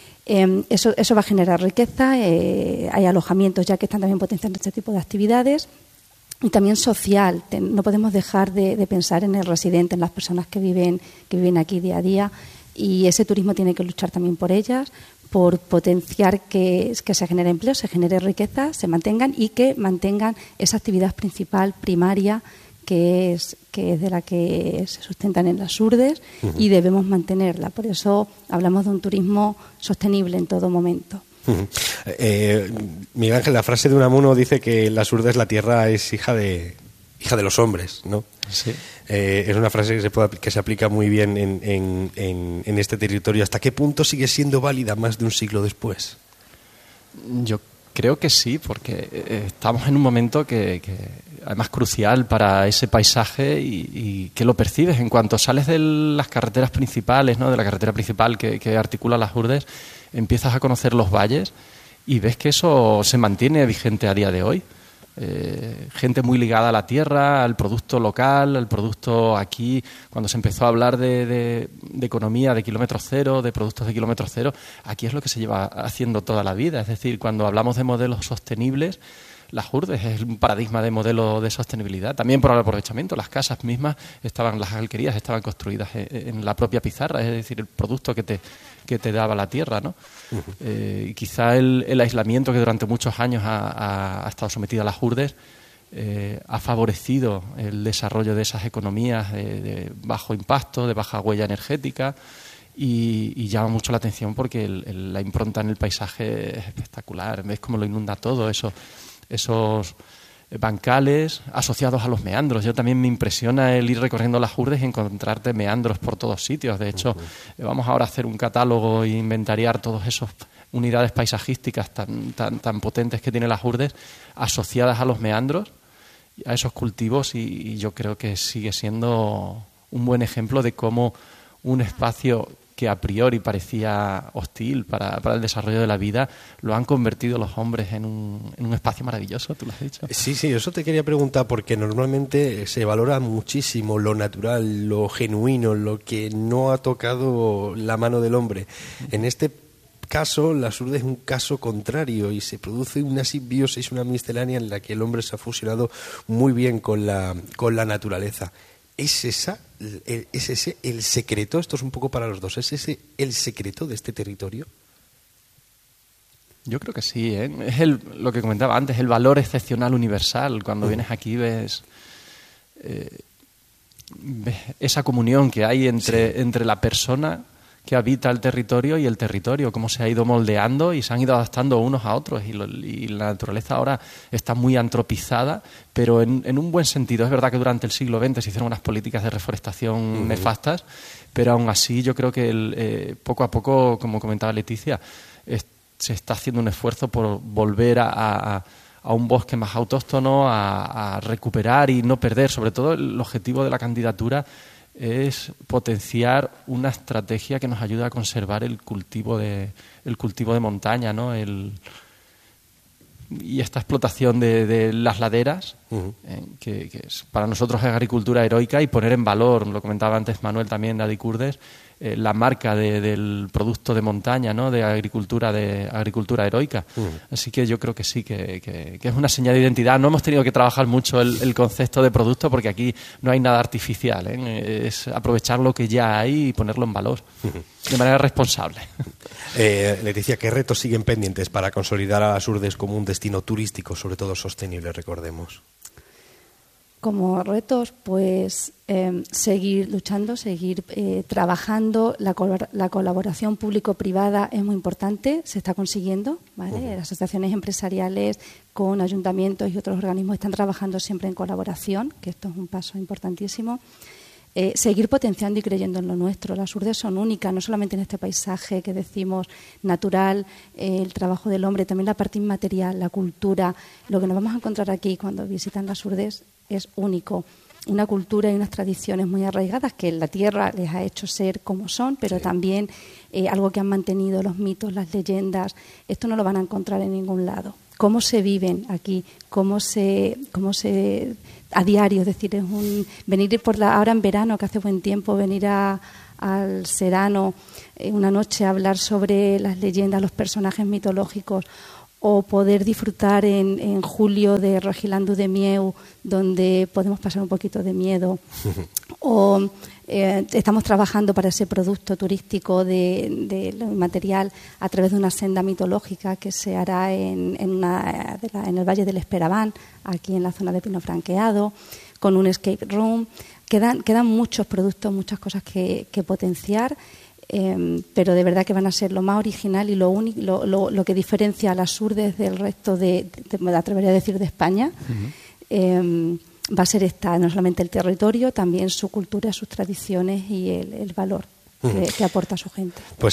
Eso va a generar riqueza. Hay alojamientos ya que están también potenciando este tipo de actividades. Y también social. No podemos dejar de pensar en el residente, en las personas que viven aquí día a día, y ese turismo tiene que luchar también por ellas, por potenciar que se genere empleo, se genere riqueza, se mantengan y que mantengan esa actividad principal, primaria, que es de la que se sustentan en las Urdes, y debemos mantenerla. Por eso hablamos de un turismo sostenible en todo momento. Miguel Ángel, la frase de Unamuno dice que las Urdes, la tierra es hija de los hombres, ¿no? Sí. Es una frase que se aplica muy bien en este territorio. ¿Hasta qué punto sigue siendo válida más de un siglo después? Yo creo que sí, porque estamos en un momento que además crucial para ese paisaje y que lo percibes en cuanto sales de las carreteras principales, ¿no? De la carretera principal que articula las Urdes, empiezas a conocer los valles y ves que eso se mantiene vigente a día de hoy. Gente muy ligada a la tierra, al producto local, al producto aquí. Cuando se empezó a hablar de economía de kilómetro cero, de productos de kilómetro cero, aquí es lo que se lleva haciendo toda la vida. Es decir, cuando hablamos de modelos sostenibles, las Urdes es un paradigma de modelo de sostenibilidad. También por el aprovechamiento. Las casas mismas las alquerías estaban construidas en la propia pizarra, es decir, el producto que te daba la tierra, ¿no? Y quizá el aislamiento que durante muchos años ha estado sometido a las Urdes ha favorecido el desarrollo de esas economías de bajo impacto, de baja huella energética, y llama mucho la atención porque la impronta en el paisaje es espectacular. Ves cómo lo inunda todo, esos bancales asociados a los meandros. Yo también me impresiona el ir recorriendo las Urdes y encontrarte meandros por todos sitios. De hecho, vamos ahora a hacer un catálogo e inventariar todas esas unidades paisajísticas tan potentes que tiene las Urdes asociadas a los meandros, a esos cultivos, y yo creo que sigue siendo un buen ejemplo de cómo un espacio que a priori parecía hostil para el desarrollo de la vida, lo han convertido los hombres en un espacio maravilloso, tú lo has dicho. Sí, eso te quería preguntar, porque normalmente se valora muchísimo lo natural, lo genuino, lo que no ha tocado la mano del hombre. En este caso, las Urdes es un caso contrario y se produce una simbiosis, una miscelánea en la que el hombre se ha fusionado muy bien con la naturaleza. ¿Es ese el secreto? Esto es un poco para los dos. ¿Es ese el secreto de este territorio? Yo creo que sí, ¿eh? Es lo que comentaba antes, el valor excepcional universal. Cuando vienes aquí ves esa comunión que hay entre la persona que habita el territorio y el territorio, cómo se ha ido moldeando y se han ido adaptando unos a otros, y la naturaleza ahora está muy antropizada, pero en un buen sentido. Es verdad que durante el siglo XX se hicieron unas políticas de reforestación nefastas, pero aún así yo creo que poco a poco, como comentaba Leticia, se está haciendo un esfuerzo por volver a un bosque más autóctono, a recuperar y no perder. Sobre todo el objetivo de la candidatura es potenciar una estrategia que nos ayude a conservar el cultivo de montaña, ¿no? Y esta explotación de las laderas que para nosotros es agricultura heroica, y poner en valor, lo comentaba antes Manuel también de Adicurdes, la marca del producto de montaña, ¿no? de agricultura heroica. Así que yo creo que sí, que es una señal de identidad. No hemos tenido que trabajar mucho el concepto de producto, porque aquí no hay nada artificial, es aprovechar lo que ya hay y ponerlo en valor de manera responsable. Leticia, ¿qué retos siguen pendientes para consolidar a las Urdes como un destino turístico, sobre todo sostenible, recordemos? Como retos, pues seguir luchando, seguir trabajando. La colaboración público-privada es muy importante, se está consiguiendo, ¿vale? Las asociaciones empresariales con ayuntamientos y otros organismos están trabajando siempre en colaboración, que esto es un paso importantísimo. Seguir potenciando y creyendo en lo nuestro. Las Urdes son únicas, no solamente en este paisaje que decimos natural, el trabajo del hombre, también la parte inmaterial, la cultura. Lo que nos vamos a encontrar aquí cuando visitan las Urdes es único. Una cultura y unas tradiciones muy arraigadas que la tierra les ha hecho ser como son, pero también algo que han mantenido los mitos, las leyendas. Esto no lo van a encontrar en ningún lado. Cómo se viven aquí, cómo se a diario, es decir, es venir ahora en verano, que hace buen tiempo, venir al Serano una noche a hablar sobre las leyendas, los personajes mitológicos, o poder disfrutar en julio de Rogilandú de Mieu, donde podemos pasar un poquito de miedo, o estamos trabajando para ese producto turístico de lo inmaterial a través de una senda mitológica que se hará en el Valle del Esperabán, aquí en la zona de Pino Franqueado, con un escape room. Quedan muchos productos, muchas cosas que potenciar, pero de verdad que van a ser lo más original y lo que diferencia a las Urdes del resto me atrevería a decir, de España. Va a ser no solamente el territorio, también su cultura, sus tradiciones y el valor que aporta a su gente. Pues